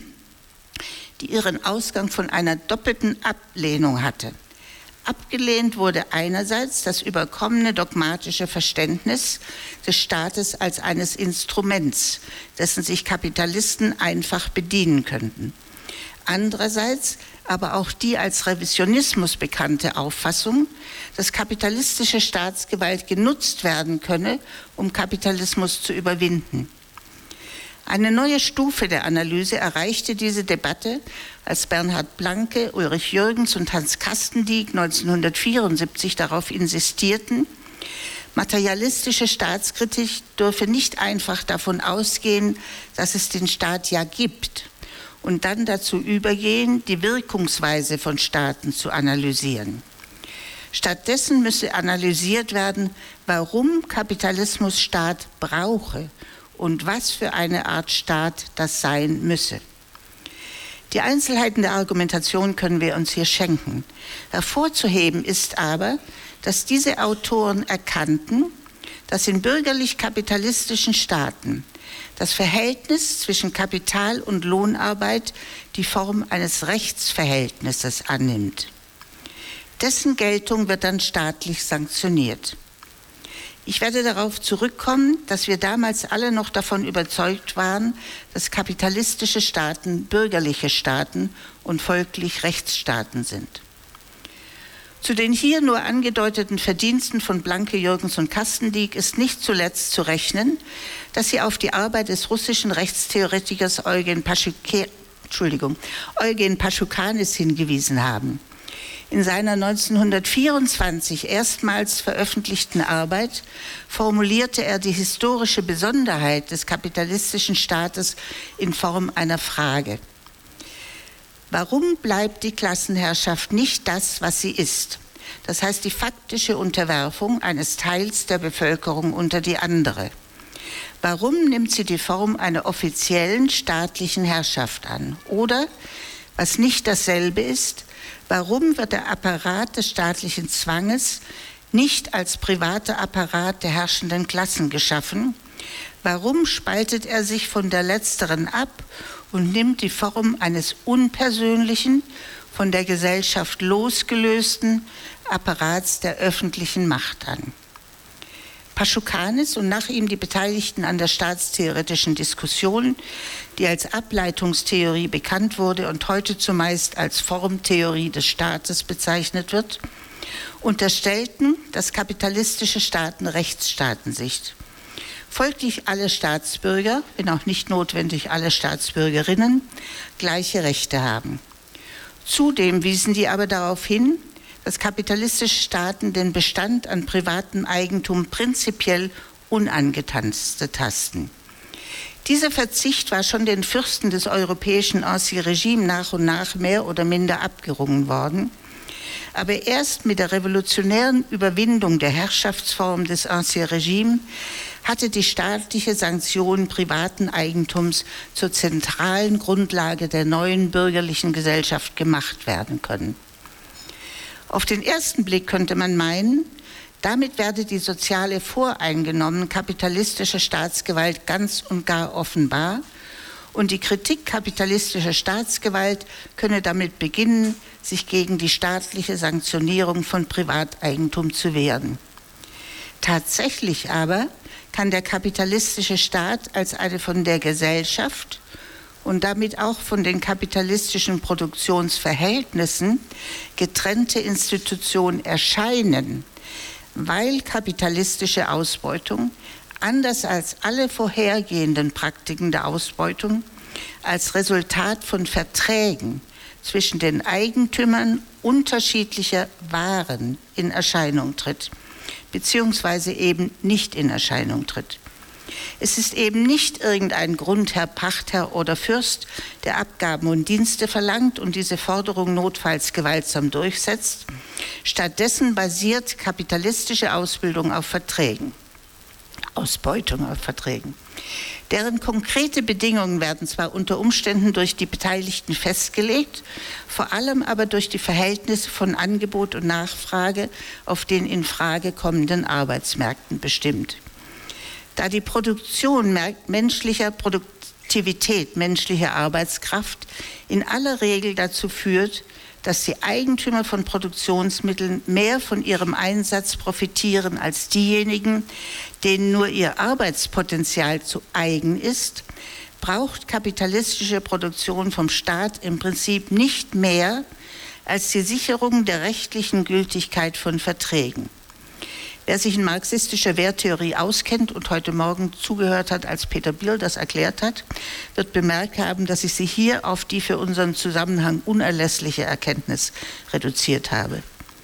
die ihren Ausgang von einer doppelten Ablehnung hatte. Abgelehnt wurde einerseits das überkommene dogmatische Verständnis des Staates als eines Instruments, dessen sich Kapitalisten einfach bedienen könnten. Andererseits aber auch die als Revisionismus bekannte Auffassung, dass kapitalistische Staatsgewalt genutzt werden könne, um Kapitalismus zu überwinden. Eine neue Stufe der Analyse erreichte diese Debatte, als Bernhard Blanke, Ulrich Jürgens und Hans Kastendiek 1974 darauf insistierten, materialistische Staatskritik dürfe nicht einfach davon ausgehen, dass es den Staat ja gibt und dann dazu übergehen, die Wirkungsweise von Staaten zu analysieren. Stattdessen müsse analysiert werden, warum Kapitalismus Staat brauche und was für eine Art Staat das sein müsse. Die Einzelheiten der Argumentation können wir uns hier schenken. Hervorzuheben ist aber, dass diese Autoren erkannten, dass in bürgerlich-kapitalistischen Staaten das Verhältnis zwischen Kapital und Lohnarbeit die Form eines Rechtsverhältnisses annimmt. Dessen Geltung wird dann staatlich sanktioniert. Ich werde darauf zurückkommen, dass wir damals alle noch davon überzeugt waren, dass kapitalistische Staaten bürgerliche Staaten und folglich Rechtsstaaten sind. Zu den hier nur angedeuteten Verdiensten von Blanke, Jürgens und Kastendiek ist nicht zuletzt zu rechnen, dass sie auf die Arbeit des russischen Rechtstheoretikers Eugen Paschukanis hingewiesen haben. In seiner 1924 erstmals veröffentlichten Arbeit formulierte er die historische Besonderheit des kapitalistischen Staates in Form einer Frage. Warum bleibt die Klassenherrschaft nicht das, was sie ist? Das heißt, die faktische Unterwerfung eines Teils der Bevölkerung unter die andere. Warum nimmt sie die Form einer offiziellen staatlichen Herrschaft an? Oder, was nicht dasselbe ist, warum wird der Apparat des staatlichen Zwanges nicht als privater Apparat der herrschenden Klassen geschaffen? Warum spaltet er sich von der letzteren ab und nimmt die Form eines unpersönlichen, von der Gesellschaft losgelösten Apparats der öffentlichen Macht an? Paschukanis und nach ihm die Beteiligten an der staatstheoretischen Diskussion, die als Ableitungstheorie bekannt wurde und heute zumeist als Formtheorie des Staates bezeichnet wird, unterstellten, dass kapitalistische Staaten Rechtsstaaten sind. Folglich alle Staatsbürger, wenn auch nicht notwendig alle Staatsbürgerinnen, gleiche Rechte haben. Zudem wiesen die aber darauf hin, dass kapitalistische Staaten den Bestand an privatem Eigentum prinzipiell unangetastet tasten. Dieser Verzicht war schon den Fürsten des europäischen Ancien Regime nach und nach mehr oder minder abgerungen worden. Aber erst mit der revolutionären Überwindung der Herrschaftsform des Ancien Regime hatte die staatliche Sanktion privaten Eigentums zur zentralen Grundlage der neuen bürgerlichen Gesellschaft gemacht werden können. Auf den ersten Blick könnte man meinen, damit werde die soziale voreingenommen kapitalistische Staatsgewalt ganz und gar offenbar und die Kritik kapitalistischer Staatsgewalt könne damit beginnen, sich gegen die staatliche Sanktionierung von Privateigentum zu wehren. Tatsächlich aber kann der kapitalistische Staat als eine von der Gesellschaft und damit auch von den kapitalistischen Produktionsverhältnissen getrennte Institution erscheinen, weil kapitalistische Ausbeutung, anders als alle vorhergehenden Praktiken der Ausbeutung, als Resultat von Verträgen zwischen den Eigentümern unterschiedlicher Waren in Erscheinung tritt, beziehungsweise eben nicht in Erscheinung tritt. Es ist eben nicht irgendein Grundherr, Pachtherr oder Fürst, der Abgaben und Dienste verlangt und diese Forderung notfalls gewaltsam durchsetzt. Stattdessen basiert kapitalistische Ausbildung auf Verträgen, Ausbeutung auf Verträgen. Deren konkrete Bedingungen werden zwar unter Umständen durch die Beteiligten festgelegt, vor allem aber durch die Verhältnisse von Angebot und Nachfrage auf den in Frage kommenden Arbeitsmärkten bestimmt. Da die Produktion menschlicher Produktivität, menschlicher Arbeitskraft in aller Regel dazu führt, dass die Eigentümer von Produktionsmitteln mehr von ihrem Einsatz profitieren als diejenigen, denen nur ihr Arbeitspotenzial zu eigen ist, braucht kapitalistische Produktion vom Staat im Prinzip nicht mehr als die Sicherung der rechtlichen Gültigkeit von Verträgen. Wer sich in marxistischer Werttheorie auskennt und heute Morgen zugehört hat, als Peter Biel das erklärt hat, wird bemerkt haben, dass ich sie hier auf die für unseren Zusammenhang unerlässliche Erkenntnis reduziert habe.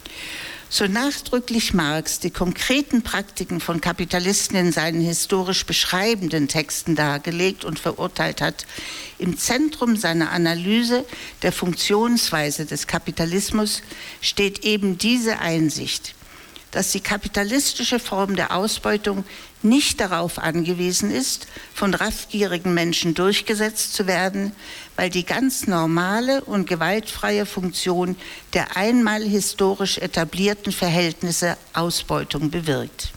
So nachdrücklich Marx die konkreten Praktiken von Kapitalisten in seinen historisch beschreibenden Texten dargelegt und verurteilt hat, im Zentrum seiner Analyse der Funktionsweise des Kapitalismus steht eben diese Einsicht, dass die kapitalistische Form der Ausbeutung nicht darauf angewiesen ist, von raffgierigen Menschen durchgesetzt zu werden, weil die ganz normale und gewaltfreie Funktion der einmal historisch etablierten Verhältnisse Ausbeutung bewirkt.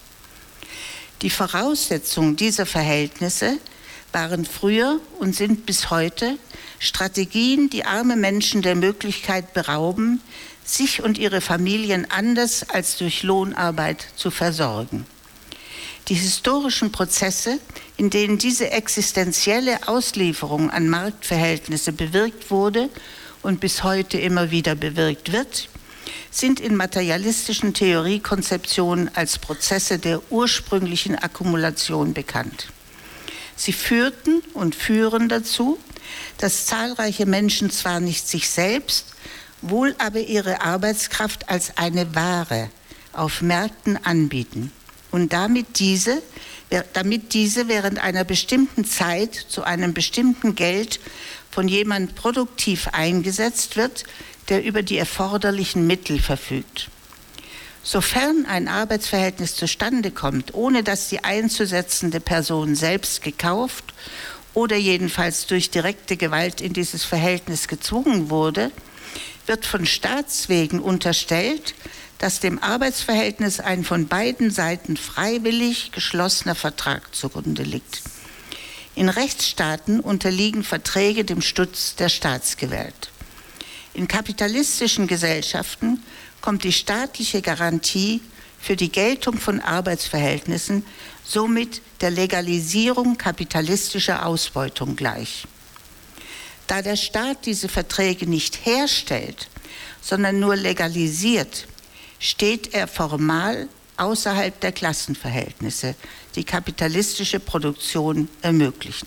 Die Voraussetzungen dieser Verhältnisse waren früher und sind bis heute Strategien, die arme Menschen der Möglichkeit berauben, sich und ihre Familien anders als durch Lohnarbeit zu versorgen. Die historischen Prozesse, in denen diese existenzielle Auslieferung an Marktverhältnisse bewirkt wurde und bis heute immer wieder bewirkt wird, sind in materialistischen Theoriekonzeptionen als Prozesse der ursprünglichen Akkumulation bekannt. Sie führten und führen dazu, dass zahlreiche Menschen zwar nicht sich selbst, wohl aber ihre Arbeitskraft als eine Ware auf Märkten anbieten und damit diese während einer bestimmten Zeit zu einem bestimmten Geld von jemand produktiv eingesetzt wird, der über die erforderlichen Mittel verfügt. Sofern ein Arbeitsverhältnis zustande kommt, ohne dass die einzusetzende Person selbst gekauft oder jedenfalls durch direkte Gewalt in dieses Verhältnis gezwungen wurde, wird von Staatswegen unterstellt, dass dem Arbeitsverhältnis ein von beiden Seiten freiwillig geschlossener Vertrag zugrunde liegt. In Rechtsstaaten unterliegen Verträge dem Schutz der Staatsgewalt. In kapitalistischen Gesellschaften kommt die staatliche Garantie für die Geltung von Arbeitsverhältnissen somit der Legalisierung kapitalistischer Ausbeutung gleich. Da der Staat diese Verträge nicht herstellt, sondern nur legalisiert, steht er formal außerhalb der Klassenverhältnisse, die kapitalistische Produktion ermöglichen.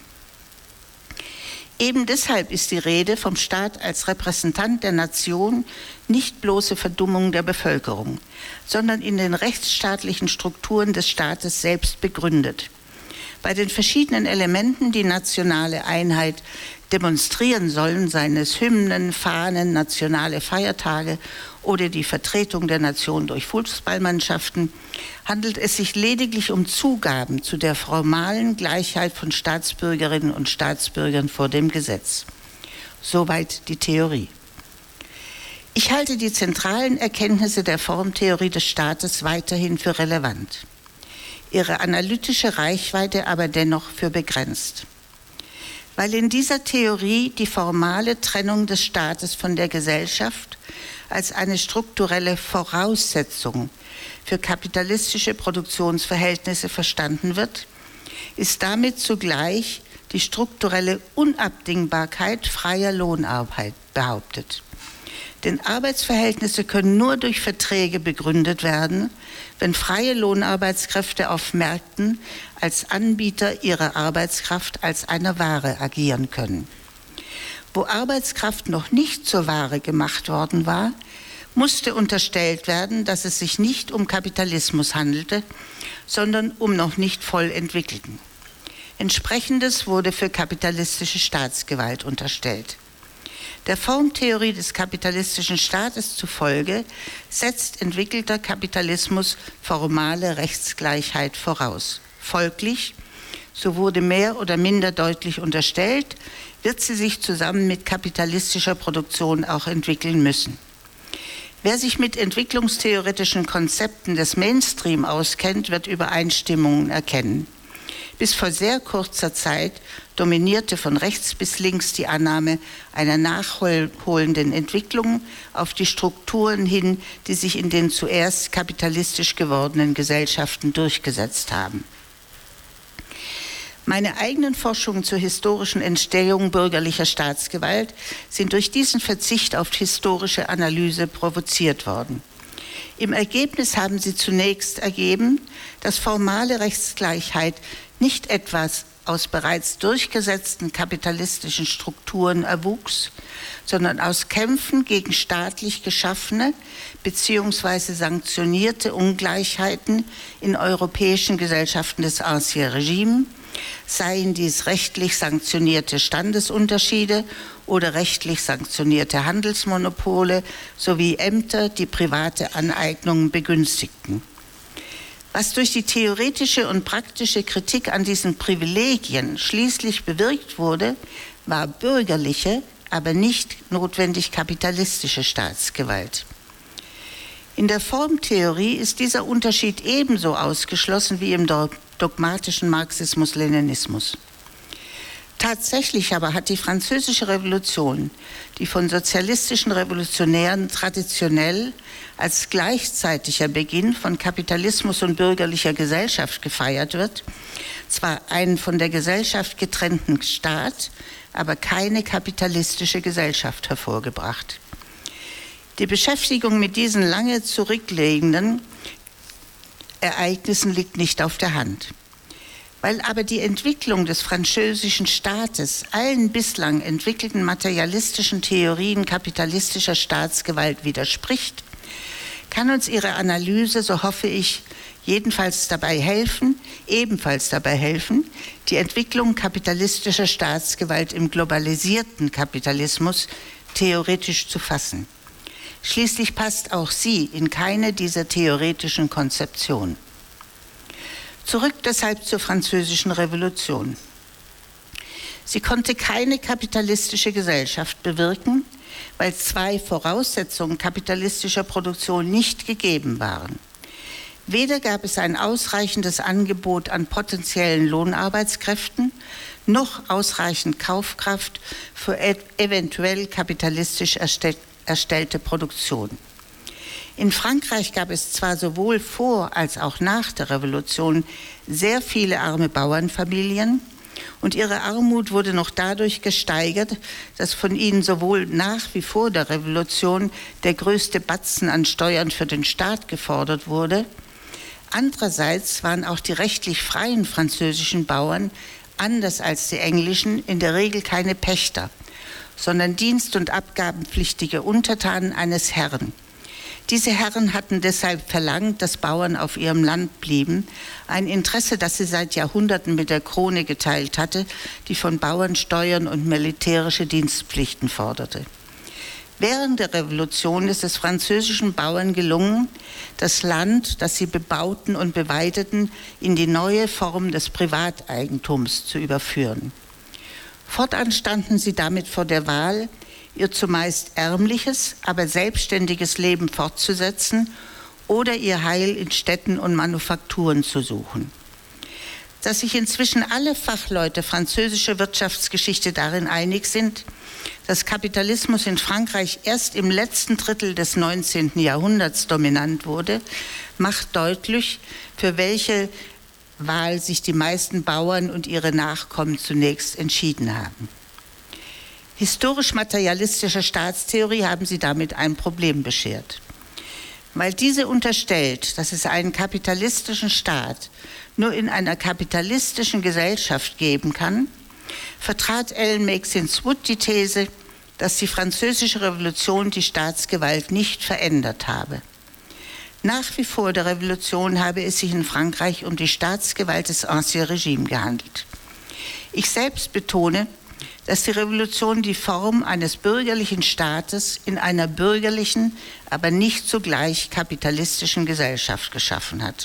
Eben deshalb ist die Rede vom Staat als Repräsentant der Nation nicht bloße Verdummung der Bevölkerung, sondern in den rechtsstaatlichen Strukturen des Staates selbst begründet. Bei den verschiedenen Elementen, die nationale Einheit demonstrieren sollen, seien es Hymnen, Fahnen, nationale Feiertage oder die Vertretung der Nation durch Fußballmannschaften, handelt es sich lediglich um Zugaben zu der formalen Gleichheit von Staatsbürgerinnen und Staatsbürgern vor dem Gesetz. Soweit die Theorie. Ich halte die zentralen Erkenntnisse der Formtheorie des Staates weiterhin für relevant, ihre analytische Reichweite aber dennoch für begrenzt. Weil in dieser Theorie die formale Trennung des Staates von der Gesellschaft als eine strukturelle Voraussetzung für kapitalistische Produktionsverhältnisse verstanden wird, ist damit zugleich die strukturelle Unabdingbarkeit freier Lohnarbeit behauptet. Denn Arbeitsverhältnisse können nur durch Verträge begründet werden, wenn freie Lohnarbeitskräfte auf Märkten als Anbieter ihrer Arbeitskraft als eine Ware agieren können. Wo Arbeitskraft noch nicht zur Ware gemacht worden war, musste unterstellt werden, dass es sich nicht um Kapitalismus handelte, sondern um noch nicht voll entwickelten. Entsprechendes wurde für kapitalistische Staatsgewalt unterstellt. Der Formtheorie des kapitalistischen Staates zufolge setzt entwickelter Kapitalismus formale Rechtsgleichheit voraus. Folglich, so wurde mehr oder minder deutlich unterstellt, wird sie sich zusammen mit kapitalistischer Produktion auch entwickeln müssen. Wer sich mit entwicklungstheoretischen Konzepten des Mainstream auskennt, wird Übereinstimmungen erkennen. Bis vor sehr kurzer Zeit dominierte von rechts bis links die Annahme einer nachholenden Entwicklung auf die Strukturen hin, die sich in den zuerst kapitalistisch gewordenen Gesellschaften durchgesetzt haben. Meine eigenen Forschungen zur historischen Entstehung bürgerlicher Staatsgewalt sind durch diesen Verzicht auf historische Analyse provoziert worden. Im Ergebnis haben sie zunächst ergeben, dass formale Rechtsgleichheit nicht etwas aus bereits durchgesetzten kapitalistischen Strukturen erwuchs, sondern aus Kämpfen gegen staatlich geschaffene bzw. sanktionierte Ungleichheiten in europäischen Gesellschaften des Ancien Regime, seien dies rechtlich sanktionierte Standesunterschiede oder rechtlich sanktionierte Handelsmonopole sowie Ämter, die private Aneignungen begünstigten. Was durch die theoretische und praktische Kritik an diesen Privilegien schließlich bewirkt wurde, war bürgerliche, aber nicht notwendig kapitalistische Staatsgewalt. In der Formtheorie ist dieser Unterschied ebenso ausgeschlossen wie im dogmatischen Marxismus-Leninismus. Tatsächlich aber hat die Französische Revolution, die von sozialistischen Revolutionären traditionell als gleichzeitiger Beginn von Kapitalismus und bürgerlicher Gesellschaft gefeiert wird, zwar einen von der Gesellschaft getrennten Staat, aber keine kapitalistische Gesellschaft hervorgebracht. Die Beschäftigung mit diesen lange zurückliegenden Ereignissen liegt nicht auf der Hand. Weil aber die Entwicklung des französischen Staates allen bislang entwickelten materialistischen Theorien kapitalistischer Staatsgewalt widerspricht, kann uns ihre Analyse, so hoffe ich, ebenfalls dabei helfen, die Entwicklung kapitalistischer Staatsgewalt im globalisierten Kapitalismus theoretisch zu fassen. Schließlich passt auch sie in keine dieser theoretischen Konzeptionen. Zurück deshalb zur Französischen Revolution. Sie konnte keine kapitalistische Gesellschaft bewirken, weil zwei Voraussetzungen kapitalistischer Produktion nicht gegeben waren. Weder gab es ein ausreichendes Angebot an potenziellen Lohnarbeitskräften, noch ausreichend Kaufkraft für eventuell kapitalistisch erstellte Produktion. In Frankreich gab es zwar sowohl vor als auch nach der Revolution sehr viele arme Bauernfamilien, und ihre Armut wurde noch dadurch gesteigert, dass von ihnen sowohl nach wie vor der Revolution der größte Batzen an Steuern für den Staat gefordert wurde. Andererseits waren auch die rechtlich freien französischen Bauern, anders als die englischen, in der Regel keine Pächter, sondern dienst- und abgabenpflichtige Untertanen eines Herren. Diese Herren hatten deshalb verlangt, dass Bauern auf ihrem Land blieben, ein Interesse, das sie seit Jahrhunderten mit der Krone geteilt hatte, die von Bauern Steuern und militärische Dienstpflichten forderte. Während der Revolution ist es französischen Bauern gelungen, das Land, das sie bebauten und beweideten, in die neue Form des Privateigentums zu überführen. Fortan standen sie damit vor der Wahl, ihr zumeist ärmliches, aber selbstständiges Leben fortzusetzen oder ihr Heil in Städten und Manufakturen zu suchen. Dass sich inzwischen alle Fachleute französischer Wirtschaftsgeschichte darin einig sind, dass Kapitalismus in Frankreich erst im letzten Drittel des 19. Jahrhunderts dominant wurde, macht deutlich, für welche Wahl sich die meisten Bauern und ihre Nachkommen zunächst entschieden haben. Historisch-materialistischer Staatstheorie haben sie damit ein Problem beschert. Weil diese unterstellt, dass es einen kapitalistischen Staat nur in einer kapitalistischen Gesellschaft geben kann, vertrat Ellen Maxine Wood die These, dass die Französische Revolution die Staatsgewalt nicht verändert habe. Nach wie vor der Revolution habe es sich in Frankreich um die Staatsgewalt des Ancien Regime gehandelt. Ich selbst betone, dass die Revolution die Form eines bürgerlichen Staates in einer bürgerlichen, aber nicht zugleich kapitalistischen Gesellschaft geschaffen hat.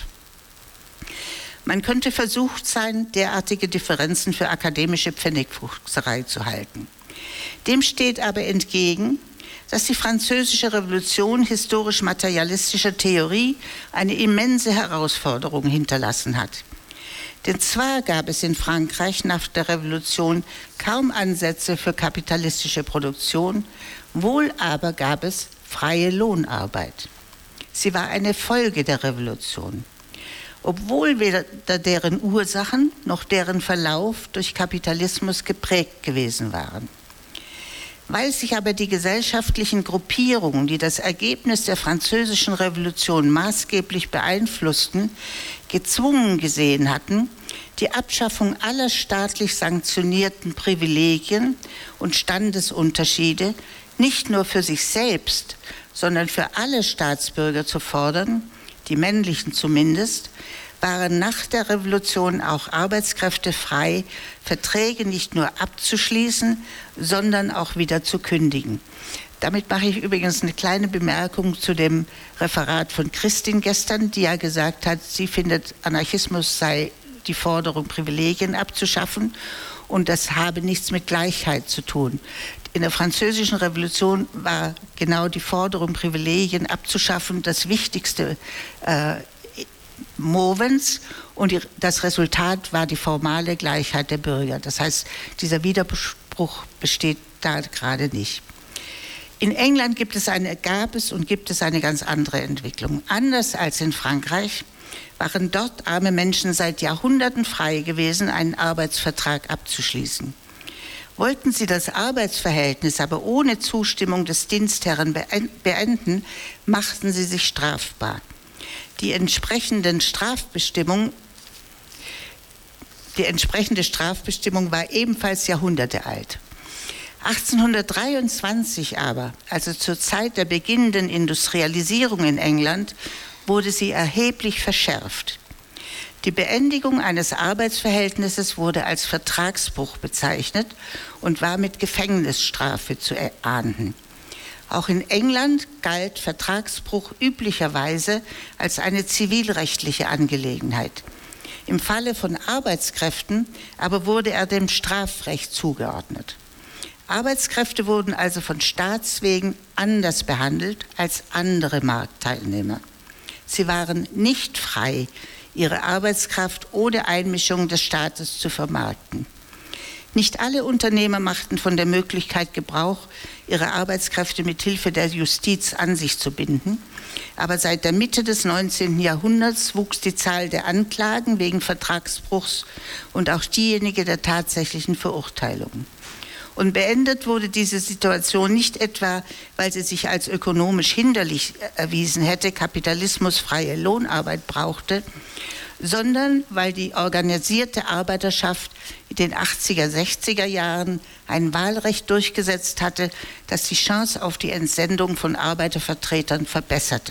Man könnte versucht sein, derartige Differenzen für akademische Pfennigfuchserei zu halten. Dem steht aber entgegen, dass die Französische Revolution historisch-materialistischer Theorie eine immense Herausforderung hinterlassen hat. Denn zwar gab es in Frankreich nach der Revolution kaum Ansätze für kapitalistische Produktion, wohl aber gab es freie Lohnarbeit. Sie war eine Folge der Revolution, obwohl weder deren Ursachen noch deren Verlauf durch Kapitalismus geprägt gewesen waren. Weil sich aber die gesellschaftlichen Gruppierungen, die das Ergebnis der Französischen Revolution maßgeblich beeinflussten, gezwungen gesehen hatten, die Abschaffung aller staatlich sanktionierten Privilegien und Standesunterschiede nicht nur für sich selbst, sondern für alle Staatsbürger zu fordern, die männlichen zumindest, waren nach der Revolution auch Arbeitskräfte frei, Verträge nicht nur abzuschließen, sondern auch wieder zu kündigen. Damit mache ich übrigens eine kleine Bemerkung zu dem Referat von Christin gestern, die ja gesagt hat, sie findet, Anarchismus sei die Forderung, Privilegien abzuschaffen, und das habe nichts mit Gleichheit zu tun. In der Französischen Revolution war genau die Forderung, Privilegien abzuschaffen, das wichtigste Movens, und das Resultat war die formale Gleichheit der Bürger. Das heißt, dieser Widerspruch besteht da gerade nicht. In England gibt es eine ganz andere Entwicklung. Anders als in Frankreich waren dort arme Menschen seit Jahrhunderten frei gewesen, einen Arbeitsvertrag abzuschließen. Wollten sie das Arbeitsverhältnis aber ohne Zustimmung des Dienstherren beenden, machten sie sich strafbar. Die entsprechende Strafbestimmung war ebenfalls Jahrhunderte alt. 1823 aber, also zur Zeit der beginnenden Industrialisierung in England, wurde sie erheblich verschärft. Die Beendigung eines Arbeitsverhältnisses wurde als Vertragsbruch bezeichnet und war mit Gefängnisstrafe zu ahnden. Auch in England galt Vertragsbruch üblicherweise als eine zivilrechtliche Angelegenheit. Im Falle von Arbeitskräften aber wurde er dem Strafrecht zugeordnet. Arbeitskräfte wurden also von Staatswegen anders behandelt als andere Marktteilnehmer. Sie waren nicht frei, ihre Arbeitskraft ohne Einmischung des Staates zu vermarkten. Nicht alle Unternehmer machten von der Möglichkeit Gebrauch, ihre Arbeitskräfte mit Hilfe der Justiz an sich zu binden. Aber seit der Mitte des 19. Jahrhunderts wuchs die Zahl der Anklagen wegen Vertragsbruchs und auch diejenige der tatsächlichen Verurteilungen. Und beendet wurde diese Situation nicht etwa, weil sie sich als ökonomisch hinderlich erwiesen hätte, kapitalismusfreie Lohnarbeit brauchte, sondern weil die organisierte Arbeiterschaft in den 80er, 60er Jahren ein Wahlrecht durchgesetzt hatte, das die Chance auf die Entsendung von Arbeitervertretern verbesserte.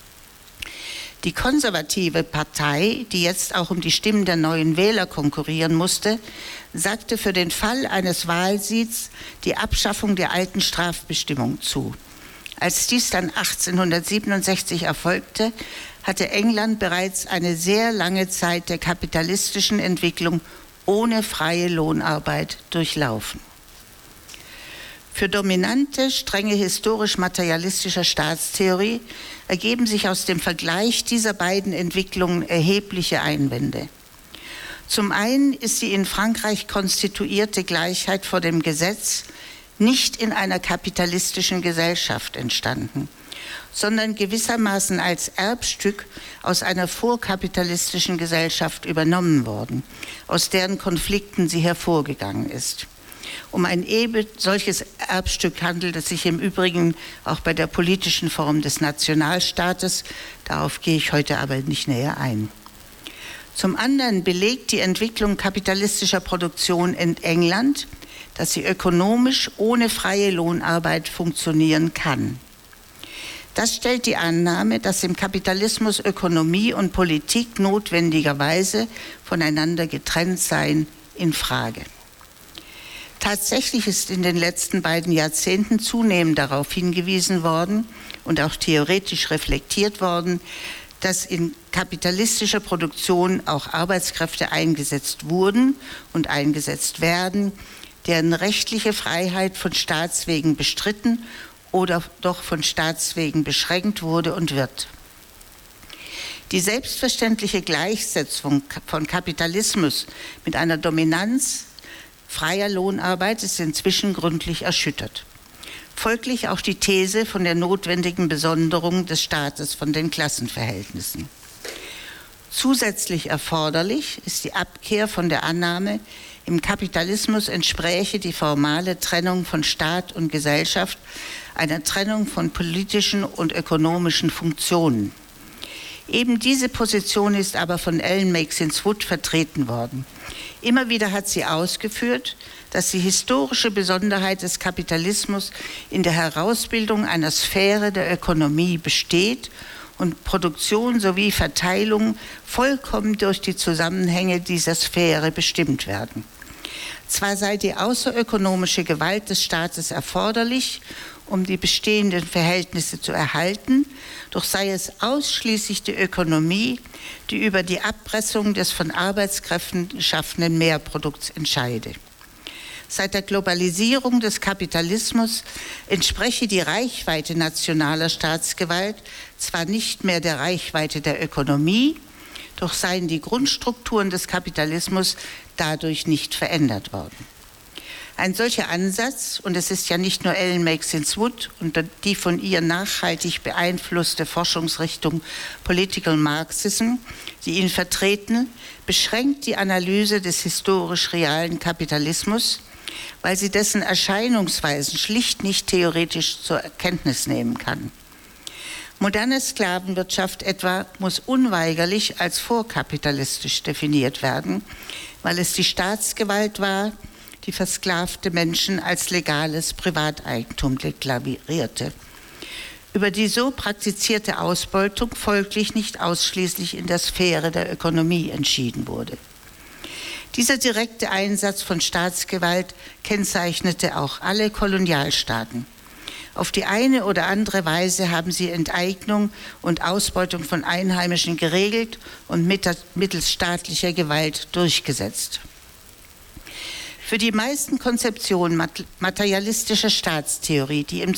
Die konservative Partei, die jetzt auch um die Stimmen der neuen Wähler konkurrieren musste, sagte für den Fall eines Wahlsiegs die Abschaffung der alten Strafbestimmung zu. Als dies dann 1867 erfolgte, hatte England bereits eine sehr lange Zeit der kapitalistischen Entwicklung ohne freie Lohnarbeit durchlaufen. Für dominante, strenge historisch-materialistischer Staatstheorie ergeben sich aus dem Vergleich dieser beiden Entwicklungen erhebliche Einwände. Zum einen ist die in Frankreich konstituierte Gleichheit vor dem Gesetz nicht in einer kapitalistischen Gesellschaft entstanden, sondern gewissermaßen als Erbstück aus einer vorkapitalistischen Gesellschaft übernommen worden, aus deren Konflikten sie hervorgegangen ist. Um ein solches Erbstück handelt es sich im Übrigen auch bei der politischen Form des Nationalstaates. Darauf gehe ich heute aber nicht näher ein. Zum anderen belegt die Entwicklung kapitalistischer Produktion in England, dass sie ökonomisch ohne freie Lohnarbeit funktionieren kann. Das stellt die Annahme, dass im Kapitalismus Ökonomie und Politik notwendigerweise voneinander getrennt seien, in Frage. Tatsächlich ist in den letzten beiden Jahrzehnten zunehmend darauf hingewiesen worden und auch theoretisch reflektiert worden, dass in kapitalistischer Produktion auch Arbeitskräfte eingesetzt wurden und eingesetzt werden, deren rechtliche Freiheit von Staatswegen bestritten oder doch von Staatswegen beschränkt wurde und wird. Die selbstverständliche Gleichsetzung von Kapitalismus mit einer Dominanz freier Lohnarbeit ist inzwischen gründlich erschüttert. Folglich auch die These von der notwendigen Besonderung des Staates von den Klassenverhältnissen. Zusätzlich erforderlich ist die Abkehr von der Annahme, im Kapitalismus entspräche die formale Trennung von Staat und Gesellschaft einer Trennung von politischen und ökonomischen Funktionen. Eben diese Position ist aber von Ellen Maxine Wood vertreten worden. Immer wieder hat sie ausgeführt, dass die historische Besonderheit des Kapitalismus in der Herausbildung einer Sphäre der Ökonomie besteht und Produktion sowie Verteilung vollkommen durch die Zusammenhänge dieser Sphäre bestimmt werden. Zwar sei die außerökonomische Gewalt des Staates erforderlich, um die bestehenden Verhältnisse zu erhalten, doch sei es ausschließlich die Ökonomie, die über die Abpressung des von Arbeitskräften geschaffenen Mehrprodukts entscheide. Seit der Globalisierung des Kapitalismus entspreche die Reichweite nationaler Staatsgewalt zwar nicht mehr der Reichweite der Ökonomie, doch seien die Grundstrukturen des Kapitalismus dadurch nicht verändert worden. Ein solcher Ansatz, und es ist ja nicht nur Ellen Maxine Wood und die von ihr nachhaltig beeinflusste Forschungsrichtung Political Marxism, die ihn vertreten, beschränkt die Analyse des historisch realen Kapitalismus, weil sie dessen Erscheinungsweisen schlicht nicht theoretisch zur Kenntnis nehmen kann. Moderne Sklavenwirtschaft etwa muss unweigerlich als vorkapitalistisch definiert werden, weil es die Staatsgewalt war, die versklavte Menschen als legales Privateigentum deklarierte. über die so praktizierte Ausbeutung folglich nicht ausschließlich in der Sphäre der Ökonomie entschieden wurde. Dieser direkte Einsatz von Staatsgewalt kennzeichnete auch alle Kolonialstaaten. Auf die eine oder andere Weise haben sie Enteignung und Ausbeutung von Einheimischen geregelt und mittels staatlicher Gewalt durchgesetzt. Für die meisten Konzeptionen materialistischer Staatstheorie, die im